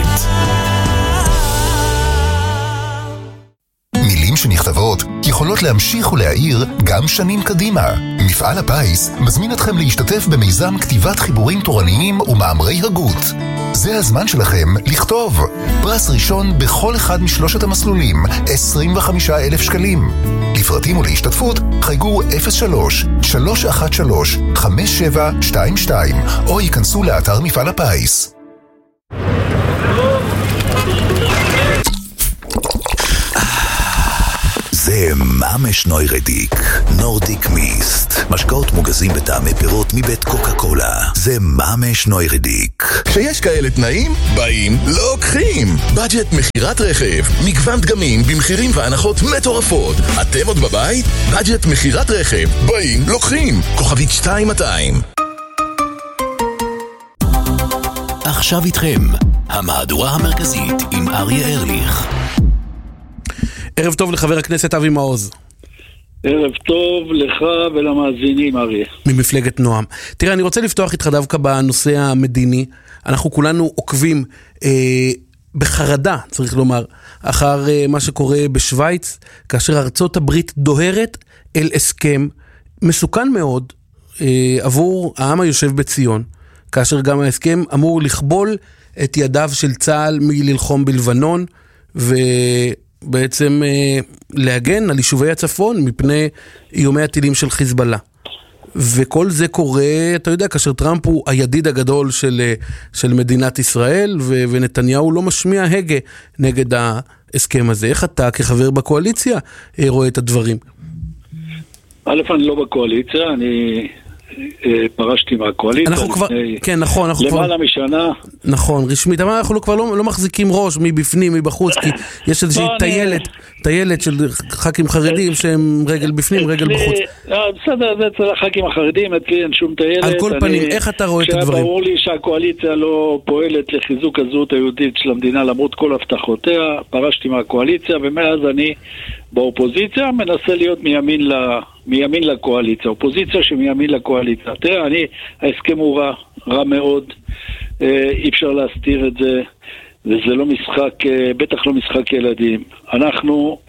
שנכתבות יכולות להמשיך ולהאיר גם שנים קדימה. מפעל הפיס מזמין אתכם להשתתף במיזם כתיבת חיבורים תורניים ומאמרי הגות. זה הזמן שלכם לכתוב. פרס ראשון בכל אחד משלושת המסלולים, עשרים וחמישה אלף שקלים. לפרטים ולהשתתפות חייגו אפס שלוש שלוש אחת שלוש חמש שבע שתיים שתיים או ייכנסו לאתר מפעל הפיס. זה ממש נוירדיק, נורדיק מיסט. משקאות מוגזים בטעמי פירות מבית קוקה קולה. זה ממש נוירדיק. כשיש כאלה תנאים, באים, לוקחים. בדג'ט מחירת רכב, מגוון דגמים במחירים והנחות מטורפות. אתם עוד בבית? בדג'ט מחירת רכב, באים, לוקחים. כוכבית שתיים מאתיים. עכשיו איתכם, המהדורה המרכזית עם אריה ארליך. ערב טוב לחבר הכנסת אבי מעוז. ערב טוב לך ולמאזינים, אריה. ממפלגת נועם. תראה, אני רוצה לפתוח איתך דווקא בנושא המדיני. אנחנו כולנו עוקבים אה, בחרדה, צריך לומר, אחר אה, מה שקורה בשוויץ, כאשר ארצות הברית דוהרת אל הסכם מסוכן מאוד אה, עבור העם היושב בציון, כאשר גם ההסכם אמור לכבול את ידיו של צה"ל מללחום בלבנון, ו... בעצם אה, להגן על יישובי הצפון מפני איומי הטילים של חיזבאללה. וכל זה קורה, אתה יודע, כאשר טראמפ הוא הידיד הגדול של, של מדינת ישראל, ו- ונתניהו לא משמיע הגה נגד ההסכם הזה. איך אתה כחבר בקואליציה רואה את הדברים? א', אני לא בקואליציה, אני פרשתי מהקואליציה. אנחנו כבר, כן, נכון, אנחנו כבר... למעלה משנה. נכון, רשמית, אבל אנחנו כבר לא, לא מחזיקים ראש מבפנים, מבחוץ, כי יש איזושהי טיילת, טיילת של ח"כים חרדים שהם רגל בפנים, רגל בחוץ. בסדר, זה אצל הח"כים החרדים, אצלי אין שום טיילת. על כל פנים, איך אתה רואה את הדברים? כשהיה ברור לי שהקואליציה לא פועלת לחיזוק הזהות היהודית של המדינה, למרות כל הבטחותיה, פרשתי מהקואליציה, ומאז אני באופוזיציה מנסה להיות מימין, ל... מימין לקואליציה, אופוזיציה שמימין לקואליציה. תראה, אני, ההסכם הוא רע, רע מאוד, אי אפשר להסתיר את זה, וזה לא משחק, בטח לא משחק ילדים. אנחנו,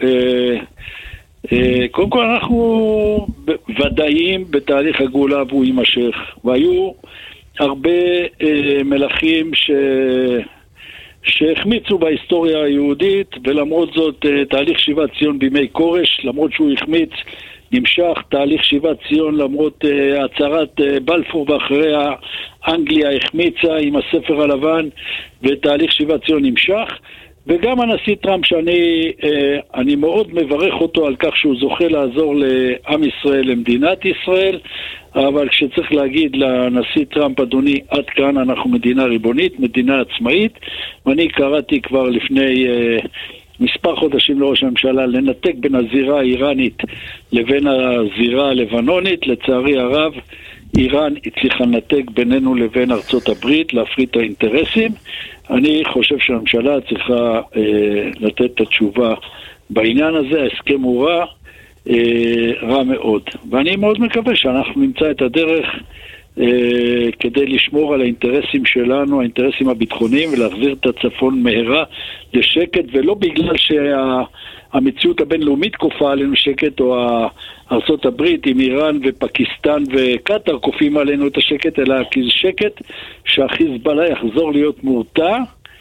קודם כל אנחנו ודאיים בתהליך הגאולה והוא יימשך, והיו הרבה מלכים ש... שהחמיצו בהיסטוריה היהודית, ולמרות זאת תהליך שיבת ציון בימי קורש, למרות שהוא החמיץ, נמשך תהליך שיבת ציון, למרות uh, הצהרת uh, בלפור ואחריה אנגליה החמיצה עם הספר הלבן, ותהליך שיבת ציון נמשך. וגם הנשיא טראמפ, שאני uh, אני מאוד מברך אותו על כך שהוא זוכה לעזור לעם ישראל, למדינת ישראל, אבל כשצריך להגיד לנשיא טראמפ, אדוני, עד כאן אנחנו מדינה ריבונית, מדינה עצמאית, ואני קראתי כבר לפני... Uh, מספר חודשים לראש הממשלה לנתק בין הזירה האיראנית לבין הזירה הלבנונית. לצערי הרב, איראן הצליחה לנתק בינינו לבין ארצות הברית, להפריד את האינטרסים. אני חושב שהממשלה צריכה אה, לתת את התשובה בעניין הזה. ההסכם הוא רע, אה, רע מאוד. ואני מאוד מקווה שאנחנו נמצא את הדרך Uh, כדי לשמור על האינטרסים שלנו, האינטרסים הביטחוניים, ולהחזיר את הצפון מהרה לשקט, ולא בגלל שהמציאות הבינלאומית כופה עלינו שקט, או ארצות הברית עם איראן ופקיסטן וקטר כופים עלינו את השקט, אלא כי זה שקט שהחיזבאללה יחזור להיות מורתע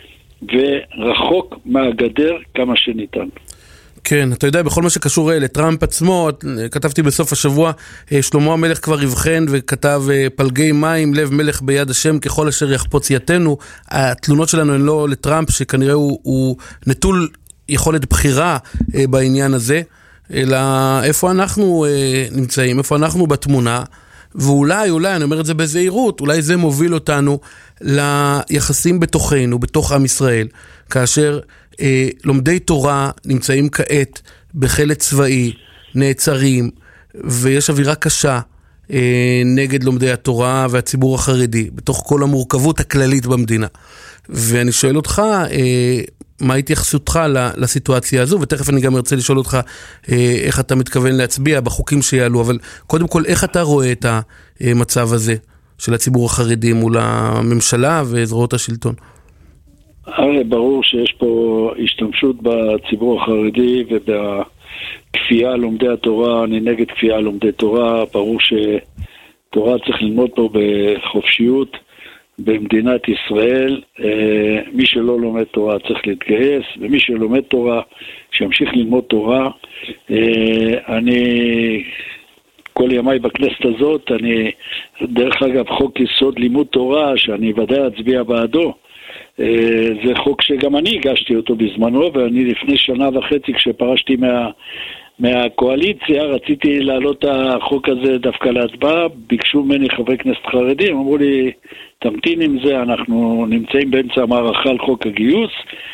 ורחוק מהגדר כמה שניתן. כן, אתה יודע, בכל מה שקשור לטראמפ עצמו, כתבתי בסוף השבוע, שלמה המלך כבר הבחן וכתב פלגי מים, לב מלך ביד השם, ככל אשר יחפוץ יתנו. התלונות שלנו הן לא לטראמפ, שכנראה הוא, הוא נטול יכולת בחירה בעניין הזה, אלא איפה אנחנו נמצאים, איפה אנחנו בתמונה, ואולי, אולי, אני אומר את זה בזהירות, אולי זה מוביל אותנו ליחסים בתוכנו, בתוך עם ישראל, כאשר אה, לומדי תורה נמצאים כעת בחלק צבאי, נעצרים, ויש אווירה קשה אה, נגד לומדי התורה והציבור החרדי, בתוך כל המורכבות הכללית במדינה. ואני שואל אותך, אה, מה התייחסותך לסיטואציה הזו, ותכף אני גם ארצה לשאול אותך אה, איך אתה מתכוון להצביע בחוקים שיעלו, אבל קודם כל, איך אתה רואה את המצב הזה של הציבור החרדי מול הממשלה וזרועות השלטון? הרי ברור שיש פה השתמשות בציבור החרדי ובכפייה לומדי התורה. אני נגד כפייה לומדי תורה. ברור שתורה צריך ללמוד פה בחופשיות במדינת ישראל. מי שלא לומד תורה צריך להתגייס, ומי שלומד תורה שימשיך ללמוד תורה. אני כל ימיי בכנסת הזאת, אני דרך אגב חוק יסוד לימוד תורה שאני ודאי אצביע בעדו, זה חוק שגם אני הגשתי אותו בזמנו, ואני לפני שנה וחצי כשפרשתי מה, מהקואליציה רציתי להעלות את החוק הזה דווקא להצבעה. ביקשו ממני חברי כנסת חרדים, אמרו לי תמתין עם זה, אנחנו נמצאים באמצע המערכה על חוק הגיוס.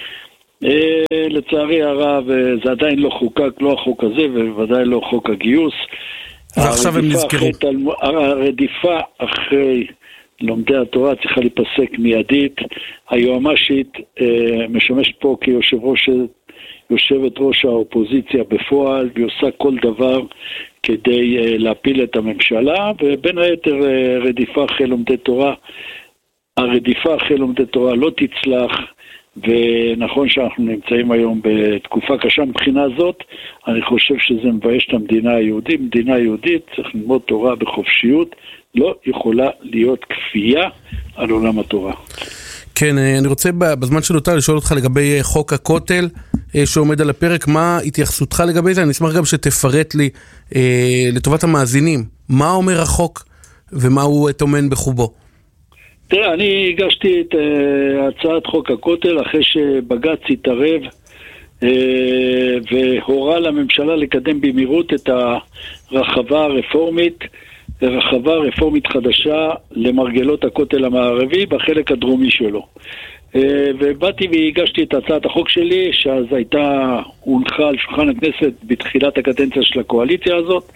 לצערי הרב זה עדיין לא חוקק, לא החוק הזה ובוודאי לא חוק הגיוס. ועכשיו הם נזכרו. הרדיפה אחרי לומדי התורה צריכה להיפסק מיידית. היועמ"שית אה, משמשת פה כיושב ראש, יושבת ראש האופוזיציה בפועל, והיא עושה כל דבר כדי אה, להפיל את הממשלה, ובין היתר אה, רדיפה אחרי לומדי תורה. הרדיפה אחרי לומדי תורה לא תצלח, ונכון שאנחנו נמצאים היום בתקופה קשה מבחינה זאת. אני חושב שזה מבייש את המדינה היהודית. מדינה יהודית צריך ללמוד תורה בחופשיות, לא יכולה להיות כפייה על עולם התורה. כן, אני רוצה בזמן שנותר לשאול אותך לגבי חוק הכותל שעומד על הפרק. מה התייחסותך לגבי זה? אני אשמח גם שתפרט לי לטובת המאזינים מה אומר החוק ומה הוא טומן בחובו. תראה, אני הגשתי את uh, הצעת חוק הכותל אחרי שבג"ץ התערב uh, והורה לממשלה לקדם במהירות את הרחבה הרפורמית, רחבה רפורמית חדשה למרגלות הכותל המערבי בחלק הדרומי שלו. ובאתי והגשתי את הצעת החוק שלי, שאז הייתה הונחה על שולחן הכנסת בתחילת הקדנציה של הקואליציה הזאת,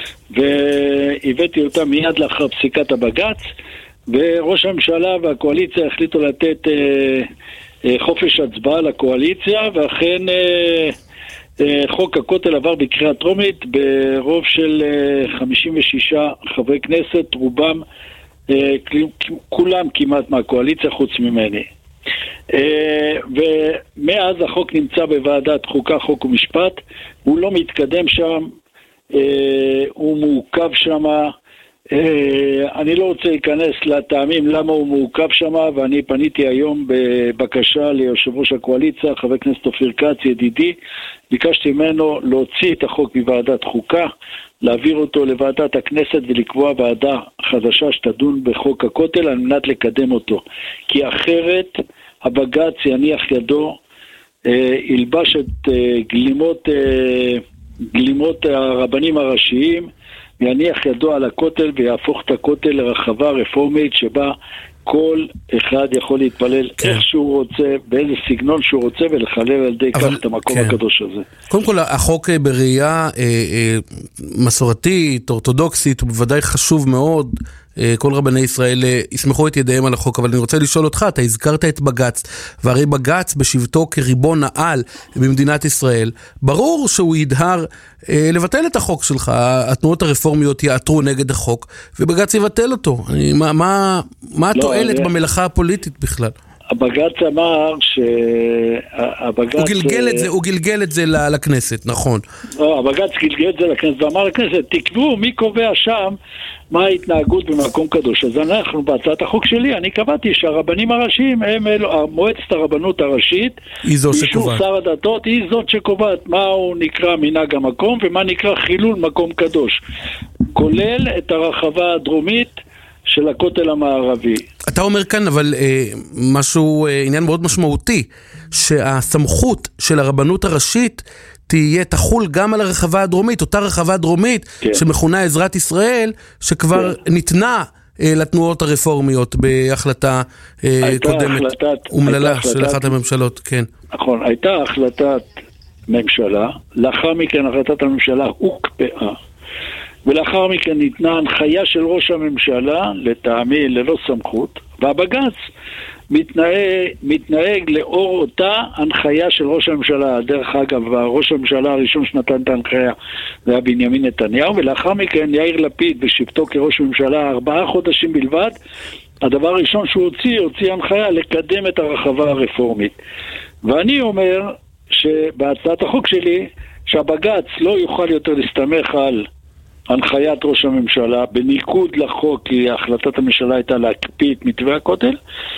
והבאתי אותה מיד לאחר פסיקת הבג"ץ, וראש הממשלה והקואליציה החליטו לתת אה, אה, חופש הצבעה לקואליציה, ואכן אה, אה, חוק הכותל עבר בקריאה טרומית ברוב של אה, חמישים ושישה חברי כנסת, רובם, אה, כולם כמעט מהקואליציה חוץ ממני. Uh, ומאז החוק נמצא בוועדת חוקה, חוק ומשפט, הוא לא מתקדם שם, uh, הוא מעוכב שם, uh, אני לא רוצה להיכנס לטעמים למה הוא מעוכב שם, ואני פניתי היום בבקשה ליושב ראש הקואליציה, חבר הכנסת אופיר כץ ידידי, ביקשתי ממנו להוציא את החוק מוועדת חוקה, להעביר אותו לוועדת הכנסת ולקבוע ועדה חדשה שתדון בחוק הכותל על מנת לקדם אותו, כי אחרת הבג"ץ יניח ידו, אה, ילבש את אה, גלימות, אה, גלימות הרבנים הראשיים, יניח ידו על הכותל ויהפוך את הכותל לרחבה רפורמית שבה כל אחד יכול להתפלל כן. איך שהוא רוצה, באיזה סגנון שהוא רוצה, ולחלל על ידי כך את המקום כן. הקדוש הזה. קודם כל, החוק בראייה אה, אה, מסורתית, אורתודוקסית, הוא בוודאי חשוב מאוד. אה, כל רבני ישראל אה, יסמכו את ידיהם על החוק, אבל אני רוצה לשאול אותך, אתה הזכרת את בג"ץ, והרי בג"ץ בשבתו כריבון העל במדינת ישראל, ברור שהוא ידהר אה, לבטל את החוק שלך, התנועות הרפורמיות יעתרו נגד החוק, ובג"ץ יבטל אותו. אני, מה, מה, מה התועלת לא, במלאכה הפוליטית בכלל? הבג"ץ אמר שהבג"ץ... הוא גלגל את זה, הוא גלגל את זה לכנסת, נכון. לא, הבג"ץ גלגל את זה לכנסת, ואמר לכנסת, תקבעו מי קובע שם מה ההתנהגות במקום קדוש. אז אנחנו, בהצעת החוק שלי, אני קבעתי שהרבנים הראשיים, הם אלו, מועצת הרבנות הראשית, היא זו שקובעת. שר הדתות, היא זאת שקובעת מה הוא נקרא מנהג המקום, ומה נקרא חילול מקום קדוש. כולל את הרחבה הדרומית, של הכותל המערבי. אתה אומר כאן, אבל אה, משהו, אה, עניין מאוד משמעותי, שהסמכות של הרבנות הראשית תהיה, תחול גם על הרחבה הדרומית, אותה רחבה דרומית כן. שמכונה עזרת ישראל, שכבר כן. ניתנה אה, לתנועות הרפורמיות בהחלטה אה, קודמת, אומללה של אחת הממשלות. כן. נכון, הייתה החלטת ממשלה, לאחר מכן החלטת הממשלה הוקפאה, ולאחר מכן ניתנה הנחיה של ראש הממשלה, לטעמי ללא סמכות, והבג"ץ מתנהג, מתנהג לאור אותה הנחיה של ראש הממשלה. דרך אגב, ראש הממשלה הראשון שנתן את ההנחיה זה היה בנימין נתניהו, ולאחר מכן יאיר לפיד בשבתו כראש ממשלה ארבעה חודשים בלבד, הדבר הראשון שהוא הוציא, הוציא הנחיה לקדם את הרחבה הרפורמית. ואני אומר שבהצעת החוק שלי, שהבג"ץ לא יוכל יותר להסתמך על הנחיית ראש הממשלה, בניגוד לחוק, כי החלטת הממשלה הייתה להקפיא את מתווה הכותל,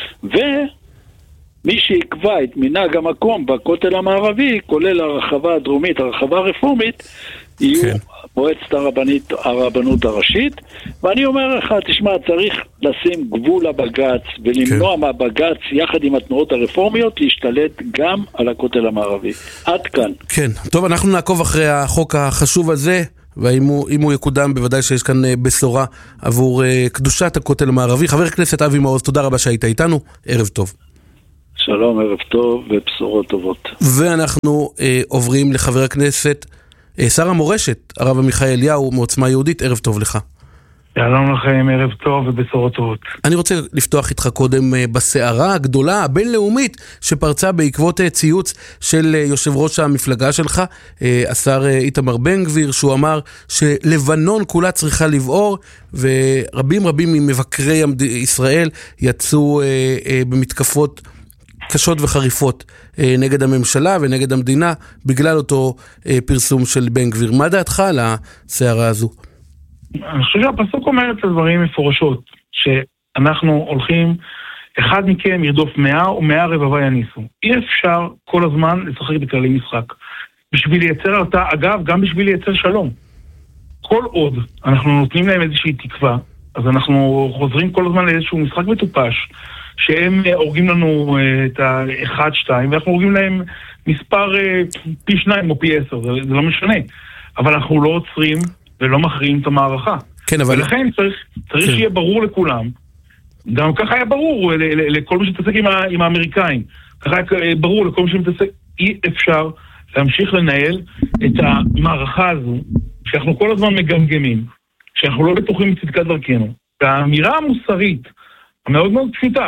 ומי שיקבע את מנהג המקום בכותל המערבי, כולל הרחבה הדרומית, הרחבה הרפורמית, יהיו כן. מועצת הרבנית, הרבנות הראשית. ואני אומר לך, תשמע, צריך לשים גבול לבג"ץ, ולמנוע כן. מהבג"ץ, יחד עם התנועות הרפורמיות, להשתלט גם על הכותל המערבי. עד כאן. כן, טוב, אנחנו נעקוב אחרי החוק החשוב הזה, ואם הוא, הוא יקודם, בוודאי שיש כאן בשורה עבור uh, קדושת הכותל המערבי. חבר הכנסת אבי מעוז, תודה רבה שהיית איתנו, ערב טוב. שלום, ערב טוב ובשורות טובות. ואנחנו uh, עוברים לחבר הכנסת, uh, שר המורשת, הרב עמיחי אליהו, מעוצמה יהודית, ערב טוב לך. שלום לכם, ערב טוב ובשורות טובות. אני רוצה לפתוח איתך קודם בסערה הגדולה הבינלאומית שפרצה בעקבות ציוץ של יושב ראש המפלגה שלך, השר איתמר בן גביר, שהוא אמר שלבנון כולה צריכה לבעור, ורבים רבים ממבקרי ישראל יצאו במתקפות קשות וחריפות נגד הממשלה ונגד המדינה בגלל אותו פרסום של בן גביר. מה דעתך על הסערה הזו? אני חושב שהפסוק אומר את הדברים מפורשות, שאנחנו הולכים, אחד מכם ירדוף מאה ומאה רבבה יניסו. אי אפשר כל הזמן לשחק בכללי משחק. בשביל לייצר הרתעה, אגב, גם בשביל לייצר שלום. כל עוד אנחנו נותנים להם איזושהי תקווה, אז אנחנו חוזרים כל הזמן לאיזשהו משחק מטופש, שהם הורגים לנו את ה-אחד שתיים, ואנחנו הורגים להם מספר פי שניים או פי עשר, זה, זה לא משנה. אבל אנחנו לא עוצרים ולא מכריעים את המערכה. כן, אבל... ולכן צריך, צריך כן. שיהיה ברור לכולם, גם ככה היה ברור לכל מי שתעסק עם, עם האמריקאים, ככה היה ברור לכל מי שמתעסק, אי אפשר להמשיך לנהל את המערכה הזו, שאנחנו כל הזמן מגמגמים, שאנחנו לא בטוחים מצדקת דרכנו. והאמירה המוסרית, המאוד מאוד פשוטה,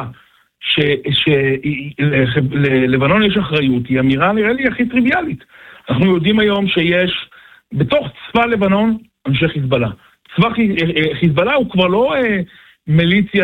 שלבנון יש אחריות, היא אמירה נראה לי הכי טריוויאלית. אנחנו יודעים היום שיש בתוך צבא לבנון אנשי חיזבאללה. צבא חיזבאללה הוא כבר לא מיליציה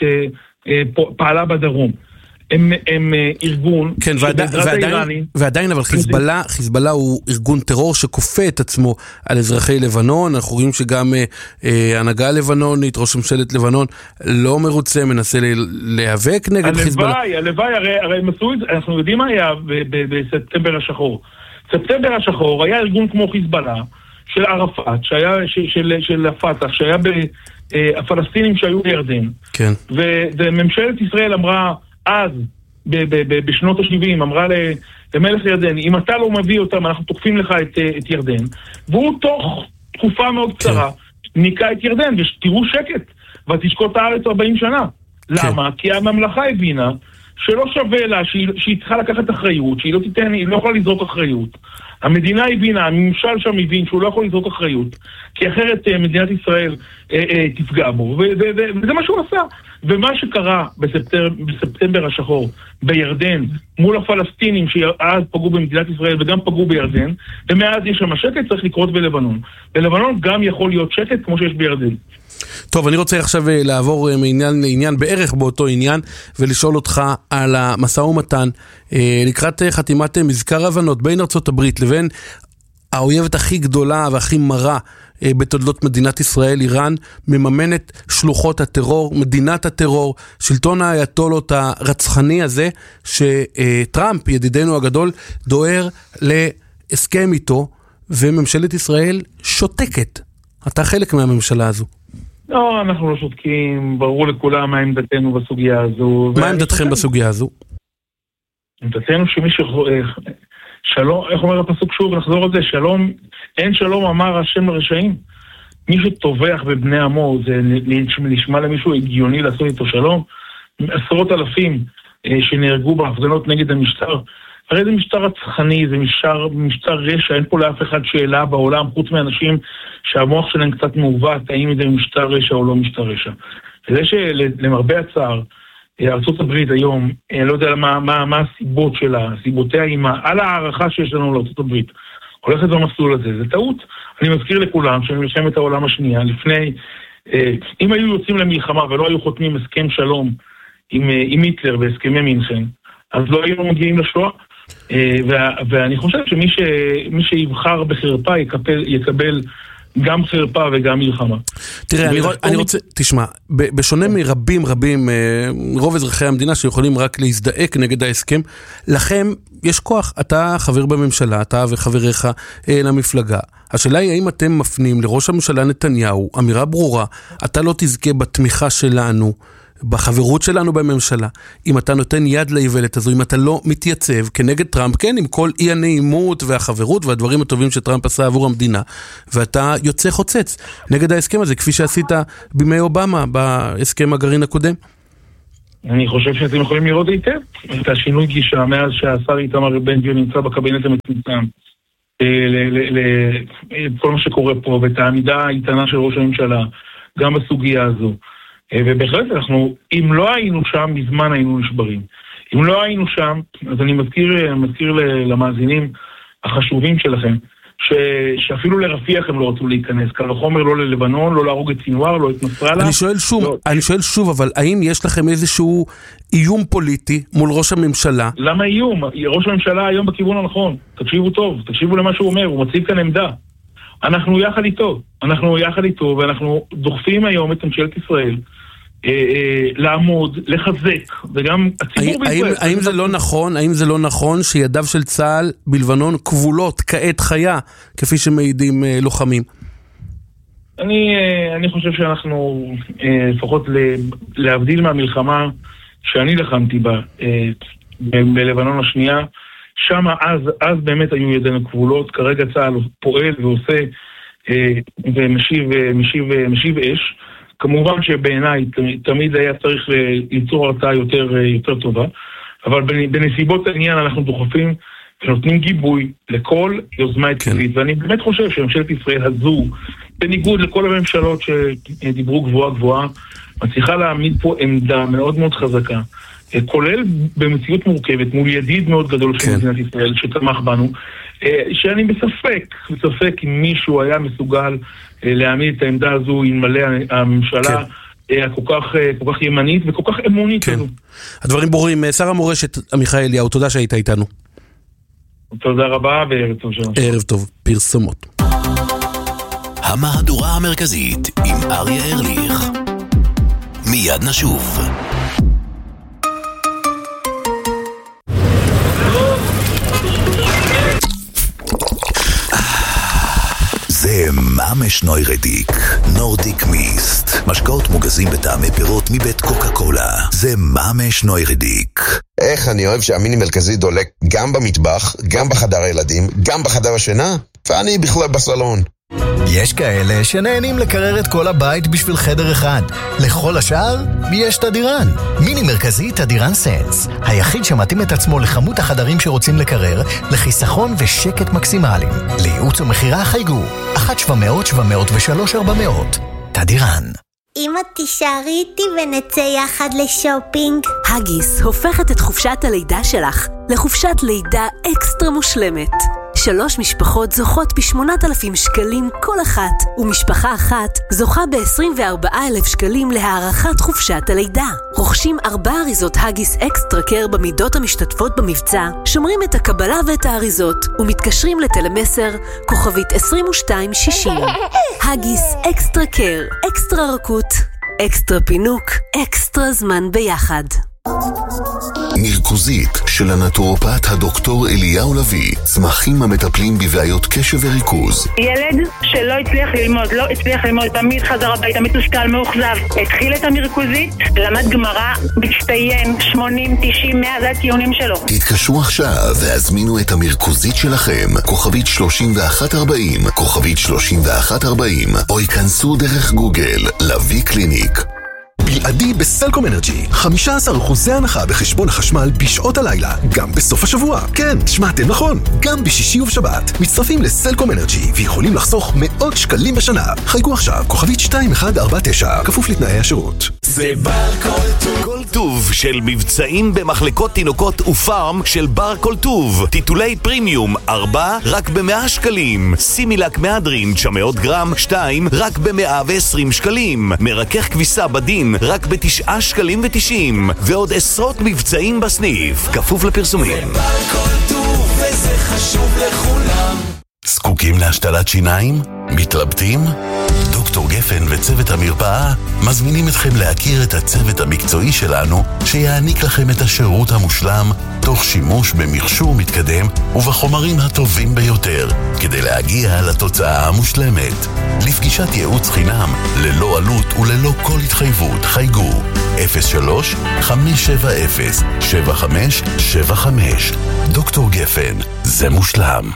שפעלה בדרום. הם, הם ארגון כן, ועדיין, ועדיין, ועדיין, אבל חיזבאללה, חיזבאללה הוא ארגון טרור שכופה את עצמו על אזרחי לבנון. אנחנו רואים שגם אה, הנהגה לבנונית, ראש ממשלת לבנון, לא מרוצה, מנסה להיאבק נגד הלוואי, חיזבאללה. הלוואי, הלוואי, הרי, הרי מסעו, אנחנו יודעים מה היה בספטמבר השחור. ספטמבר השחור היה ארגון כמו חיזבאללה, של ערפאת, שהיה, של, של, של הפתח, שהיה בפלסטינים שהיו בירדן. כן. וממשלת ישראל אמרה, אז, בשנות ה-שבעים, אמרה למלך ירדן, אם אתה לא מביא אותם, אנחנו תוקפים לך את, את ירדן. והוא תוך תקופה מאוד קצרה, ניקה את ירדן, ותראו שקט, ותשקוט הארץ ארבעים שנה. למה? כי הממלכה הבינה שלא שווה לה, שהיא, שהיא צריכה לקחת אחריות, שהיא לא תיתן, היא לא יכולה לזרוק אחריות. המדינה הבינה, הממשל שם הבין שהוא לא יכול לזרוק אחריות, כי אחרת מדינת ישראל אה, אה, תפגע בו, ו- ו- ו- וזה מה שהוא עשה. ומה שקרה בספטמבר, בספטמבר השחור בירדן, מול הפלסטינים שאז פגעו במדינת ישראל וגם פגעו בירדן, ומאז יש שם שקט, צריך לקרות בלבנון. בלבנון גם יכול להיות שקט כמו שיש בירדן. טוב, אני רוצה עכשיו לעבור מעניין לעניין בערך באותו עניין, ולשאול אותך על המשא ומתן לקראת חתימת מזכר הבנות בין ארצות הברית לבין האויבת הכי גדולה והכי מרה בתולדות מדינת ישראל. איראן מממנת שלוחות הטרור, מדינת הטרור, שלטון האייתולות הרצחני הזה, שטראמפ, ידידנו הגדול, דוהר להסכם איתו, וממשלת ישראל שותקת. אתה חלק מהממשלה הזו. לא, אנחנו לא שותקים, ברור לכולם מה עמדתנו בסוגיה הזו. מה עמדתכם בסוגיה הזו? עמדתנו שמי ש... שלום, איך אומר הפסוק שוב, נחזור על זה, שלום, אין שלום אמר השם לרשעים. מי שטובח בבני עמו, זה נשמע למישהו הגיוני לעשות איתו שלום. עשרות אלפים שנהרגו בהפגנות נגד המשטר. הרי זה משטר רצחני, זה משטר, משטר רשע, אין פה לאף אחד שאלה בעולם, חוץ מאנשים שהמוח שלהם קצת מעוות, האם זה משטר רשע או לא משטר רשע. וזה שלמרבה הצער, ארצות הברית היום, אני לא יודע מה, מה, מה הסיבות שלה, סיבותיה עם על הערכה שיש לנו לארצות הברית, הולכת במסלול הזה. זה טעות. אני מזכיר לכולם שמלחמת העולם השנייה, לפני, אם היו יוצאים למלחמה ולא היו חותמים הסכם שלום עם, עם היטלר בהסכמי מינכן, אז לא היו מגיעים לשואה. ואני חושב שמי ש, מי שיבחר בחרפה יקבל, יקבל גם חרפה וגם מלחמה. תראה, אני, אני רוצה, תשמע, בשונה מרבים רבים, רוב אזרחי המדינה שיכולים רק להזדעק נגד ההסכם, לכם יש כוח, אתה חבר בממשלה, אתה וחבריך למפלגה. השאלה היא האם אתם מפנים לראש הממשלה נתניהו אמירה ברורה, אתה לא תזכה בתמיכה שלנו, בחברות שלנו בממשלה, אם אתה נותן יד לאיוולת הזו, אם אתה לא מתייצב כנגד טראמפ, כן, עם כל אי הנעימות והחברות והדברים הטובים שטראמפ עשה עבור המדינה, ואתה יוצא חוצץ נגד ההסכם הזה, כפי שעשית בימי אובמה, בהסכם הגרעין הקודם. אני חושב שאתם יכולים לראות היטב את השינוי גישה מאז שהשר איתמר בן גביר נמצא בקבינט המצומצם, כל מה שקורה פה, ואת העמידה האיתנה של ראש הממשלה, גם בסוגיה הזו. ובהחלט אנחנו, אם לא היינו שם, מזמן היינו נשברים. אם לא היינו שם, אז אני מזכיר, מזכיר למאזינים החשובים שלכם, ש, שאפילו לרפיח הם לא רצו להיכנס, קל וחומר לא ללבנון, לא להרוג את סינואר, לא את נסראללה. אני שואל שוב, לא. אני שואל שוב, אבל האם יש לכם איזשהו איום פוליטי מול ראש הממשלה? למה איום? ראש הממשלה היום בכיוון הנכון. תקשיבו טוב, תקשיבו למה שהוא אומר, הוא מציב כאן עמדה. אנחנו יחד איתו, אנחנו יחד איתו, ואנחנו דוחפים היום את ממשלת ישראל, אה, אה, לעמוד, לחזק, וגם הציבור האם, בישראל. האם זה לא נכון, האם זה לא נכון שידיו של צה"ל בלבנון כבולות, כעת חיה, כפי שמעידים אה, לוחמים? אני, אה, אני חושב שאנחנו, אה, לפחות להבדיל מהמלחמה שאני לחמתי בה, אה, ב- בלבנון השנייה, שם אז, אז באמת היו ידינו כבולות, כרגע צה"ל פועל ועושה ומשיב משיב, משיב אש. כמובן שבעיניי תמיד היה צריך ליצור הרתעה יותר, יותר טובה, אבל בנסיבות העניין אנחנו דוחפים ונותנים גיבוי לכל יוזמה התקפית, כן. ואני באמת חושב שממשלת ישראל הזו, בניגוד לכל הממשלות שדיברו גבוהה גבוהה, מצליחה להעמיד פה עמדה מאוד מאוד חזקה, כולל במציאות מורכבת, מול ידיד מאוד גדול של מדינת ישראל שתמך בנו, שאני בספק, בספק אם מישהו היה מסוגל להעמיד את העמדה הזו אלמלא הממשלה כל כך, כל כך ימנית וכל כך אמונית. כן. הדברים ברורים. שר המורשת עמיחי אליהו, תודה שהיית איתנו. תודה רבה וערב טוב שלנו. ערב טוב. פרסומות. המהדורה המרכזית עם אריה ארליך. מיד נשוב. זה ממש נוירדיק, נורדיק מיסט. משקאות מוגזים בטעמי פירות מבית קוקה קולה. זה ממש נוירדיק. איך אני אוהב שהמיני מרכזי דולק גם במטבח, גם בחדר הילדים, גם בחדר השינה, ואני בכלל בסלון. יש כאלה שנהנים לקרר את כל הבית בשביל חדר אחד. לכל השאר, יש תדירן. מיני מרכזי תדירן סנס. היחיד שמתאים את עצמו לכמות החדרים שרוצים לקרר, לחיסכון ושקט מקסימליים. לייעוץ ומחירה חייגו. אחת שבע מאות שבע מאות ושלוש ארבע מאות. תדירן. אמא, תישארי איתי ונצא יחד לשופינג. הגיס הופכת את חופשת הלידה שלך לחופשת לידה אקסטרה מושלמת. שלוש משפחות זוכות ב-שמונת אלפים שקלים כל אחת, ומשפחה אחת זוכה ב-עשרים וארבעה אלף שקלים להארכת חופשת הלידה. רוכשים ארבע אריזות הגיס אקסטרה קר במידות המשתתפות במבצע, שומרים את הקבלה ואת האריזות, ומתקשרים לטלמסר כוכבית עשרים ושתיים שישים. הגיס אקסטרה קר, אקסטרה רכות, אקסטרה פינוק, אקסטרה זמן ביחד. מרכוזית של הנטורופט הדוקטור אליהו לוי, צמחים המטפלים בבעיות קשב וריכוז. ילד שלא הצליח ללמוד, לא הצליח ללמוד, תמיד חזר הבית, תמיד תוסכל, מאוכזב. התחיל את המרכוזית, למד גמרא, מצטיין, שמונים, תשעים, מאה, זה הציונים שלו. תתקשרו עכשיו והזמינו את המרכוזית שלכם, כוכבית שלושים ואחת ארבעים, כוכבית שלושים ואחת ארבעים, או ייכנסו דרך גוגל, לוי קליניק. בלעדי בסלקום אנרג'י, חמישה עשר אחוז הנחה בחשבון החשמל בשעות הלילה, גם בסוף השבוע. כן, שמעתם נכון, גם בשישי ובשבת. מצטרפים לסלקום אנרג'י ויכולים לחסוך מאות שקלים בשנה. חייגו עכשיו, כוכבית שתיים אחת ארבע תשע, כפוף לתנאי השירות. זה בר כל טוב. כל טוב של מבצעים במחלקות תינוקות ופארם של בר כל טוב. טיטולי פרימיום, ארבע, רק במאה שקלים. סימילק מהדרין, תשע מאות גרם, שתיים, רק במאה ועשרים שקלים. מרכך כביסה בדין, רק בתשעה שקלים ותשעים, ועוד עשרות מבצעים בסניף, כפוף לפרסומים. זה כל טוב וזה חשוב לכולם. זקוקים להשתלת שיניים? מתלבטים? דוקטור גפן וצוות המרפאה מזמינים אתכם להכיר את הצוות המקצועי שלנו שיעניק לכם את השירות המושלם תוך שימוש במכשור מתקדם ובחומרים הטובים ביותר כדי להגיע לתוצאה המושלמת. לפגישת ייעוץ חינם ללא עלות וללא כל התחייבות חייגו אפס שלוש חמש שבע אפס שבע חמש שבע חמש. דוקטור גפן, זה מושלם.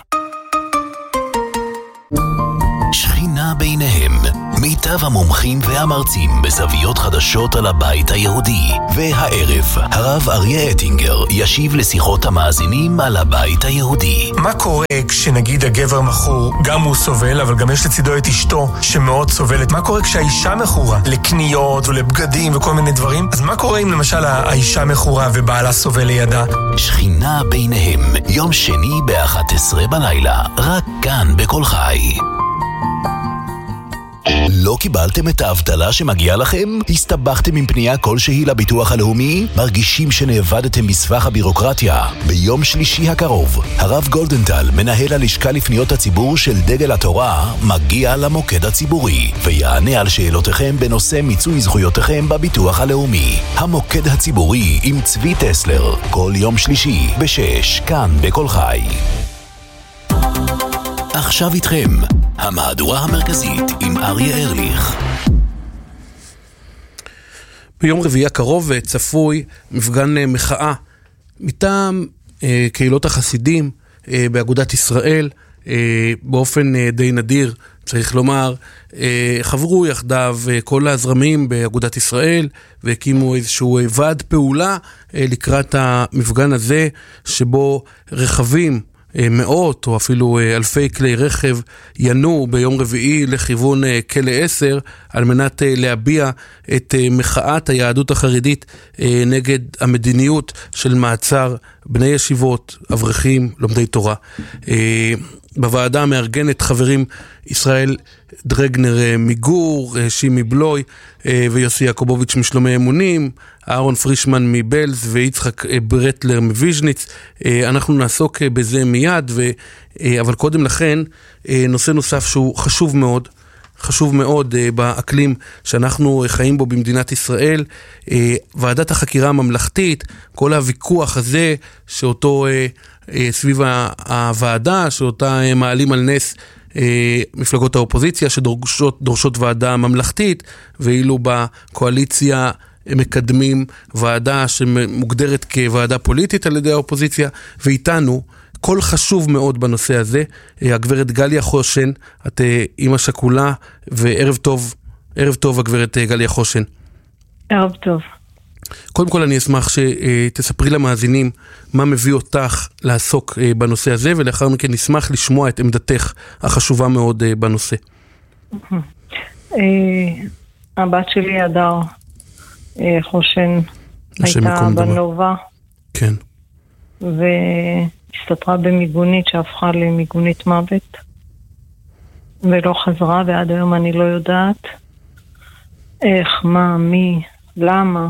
שכינה ביניהם, מיטב המומחים והמרצים בזוויות חדשות על הבית היהודי. והערב, הרב אריה אטינגר ישיב לשיחות המאזינים על הבית היהודי. מה קורה כשנגיד הגבר מכור, גם הוא סובל, אבל גם יש לצידו את אשתו שמאוד סובלת? מה קורה כשהאישה מכורה לקניות ולבגדים וכל מיני דברים? אז מה קורה אם למשל האישה מכורה ובעלה סובל לידה? שכינה ביניהם, יום שני ב-אחת עשרה בלילה, רק כאן בכל חי. לא קיבלתם את האבטלה שמגיעה לכם? הסתבכתם עם פנייה כלשהי לביטוח הלאומי? מרגישים שנאבדתם בסבך הבירוקרטיה? ביום שלישי הקרוב, הרב גולדנטל, מנהל הלשכה לפניות הציבור של דגל התורה, מגיע למוקד הציבורי ויענה על שאלותיכם בנושא מיצוי זכויותיכם בביטוח הלאומי. המוקד הציבורי עם צבי טסלר, כל יום שלישי בשש, כאן בכל חי. עכשיו איתכם, המהדורה המרכזית עם אריה ארליך. ביום רביעי הקרוב צפוי מפגן מחאה מטעם אה, קהילות החסידים אה, באגודת ישראל. אה, באופן אה, די נדיר צריך לומר, חברו יחדיו כל הזרמים באגודת ישראל, והקימו איזשהו ועד פעולה לקראת המפגן הזה, שבו רכבים, מאות או אפילו אלפי כלי רכב ינו ביום רביעי לכיוון כלא עשר על מנת להביע את מחאת היהדות החרדית נגד המדיניות של מעצר בני ישיבות, אברכים, לומדי תורה. בוועדה מארגנת חברים ישראל דרגנר מגור, שימי בלוי ויוסי יעקובוביץ' משלומי אמונים, אהרון פרישמן מבלז ויצחק ברטלר מוויז'ניץ. אנחנו נעסוק בזה מיד, ו... אבל קודם לכן נושא נוסף שהוא חשוב מאוד, חשוב מאוד באקלים שאנחנו חיים בו במדינת ישראל, ועדת החקירה הממלכתית, כל הוויכוח הזה שאותו סביב הוועדה, שאותה מעלים על נס מפלגות האופוזיציה שדורשות דורשות ועדה ממלכתית, ואילו בקואליציה מקדמים ועדה שמוגדרת כוועדה פוליטית על ידי האופוזיציה. ואיתנו קול חשוב מאוד בנושא הזה, הגברת גליה חושן, את אמא שכולה, וערב טוב, ערב טוב הגברת גליה חושן. ערב טוב. קודם כל אני אשמח שתספרי למאזינים מה מביא אותך לעסוק בנושא הזה, ולאחר מכן נשמח לשמוע את עמדתך החשובה מאוד בנושא. הבת שלי הדר חושן הייתה בנובה. כן. והסתתרה במיגונית שהפכה למיגונית מוות, ולא חזרה, ועד היום אני לא יודעת איך, מה, מי, למה.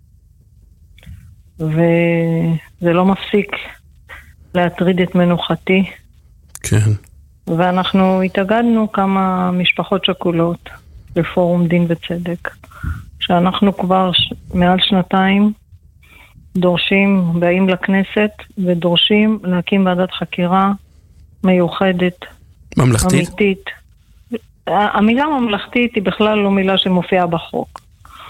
וזה לא מפסיק להטריד את מנוחתי. כן. ואנחנו התאגדנו כמה משפחות שכולות לפורום דין וצדק, שאנחנו כבר ש... מעל שנתיים דורשים, באים לכנסת ודורשים להקים ועדת חקירה מיוחדת, ממלכתית. אמיתית. המילה ממלכתית היא בכלל לא מילה שמופיעה בחוק.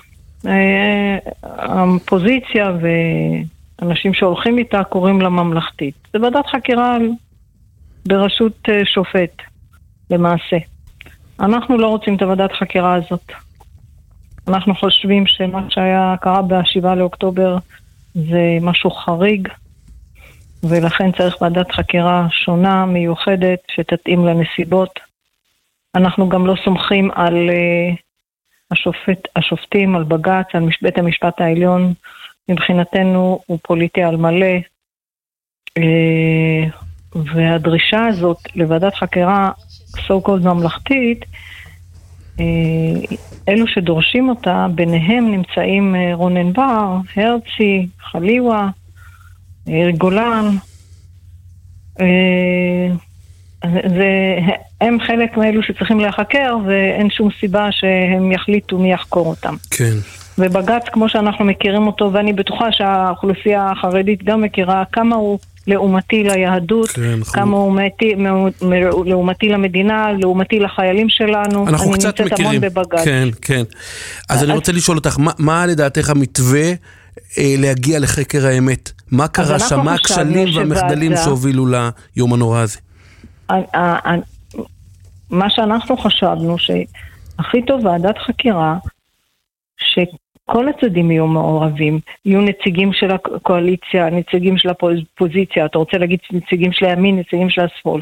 הפוזיציה ואנשים שהולכים איתה קוראים לה ממלכתית. זה ועדת חקירה בראשות שופט למעשה. אנחנו לא רוצים את ועדת חקירה הזאת. אנחנו חושבים שמה שהיה קרה בשבעה לאוקטובר זה משהו חריג, ולכן צריך ועדת חקירה שונה, מיוחדת, שתתאים לנסיבות. אנחנו גם לא סומכים על uh, השופט, השופטים, על בג"ץ, על בית המשפט העליון. מבחינתנו הוא פוליטי על מלא, uh, והדרישה הזאת לוועדת חקירה so called ממלכתית, uh, אלו שדורשים אותה, ביניהם נמצאים uh, רונן בר, הרצי, חליווה, יאיר גולן, uh, זה, הם חלק מאלו שצריכים להחקר, ואין שום סיבה שהם יחליטו מי יחקור אותם. כן. ובג"ץ, כמו שאנחנו מכירים אותו, ואני בטוחה שהאוכלוסייה החרדית גם מכירה, כמה הוא לעומתי ליהדות, כן, כמה הוא לעומתי, לעומתי למדינה, לעומתי לחיילים שלנו. אנחנו קצת מכירים. כן, כן. אז אני רוצה לשאול אותך, מה, מה לדעתך המתווה אה, להגיע לחקר האמת? מה קרה שם? מה הכשלים והמחדלים שהובילו ליום הנורא הזה? מה שאנחנו חשבנו שהכי טוב ועדת חקירה שכל הצדדים יהיו מעורבים, יהיו נציגים של הקואליציה, נציגים של הפוזיציה, אתה רוצה להגיד נציגים של הימין, נציגים של השמאל,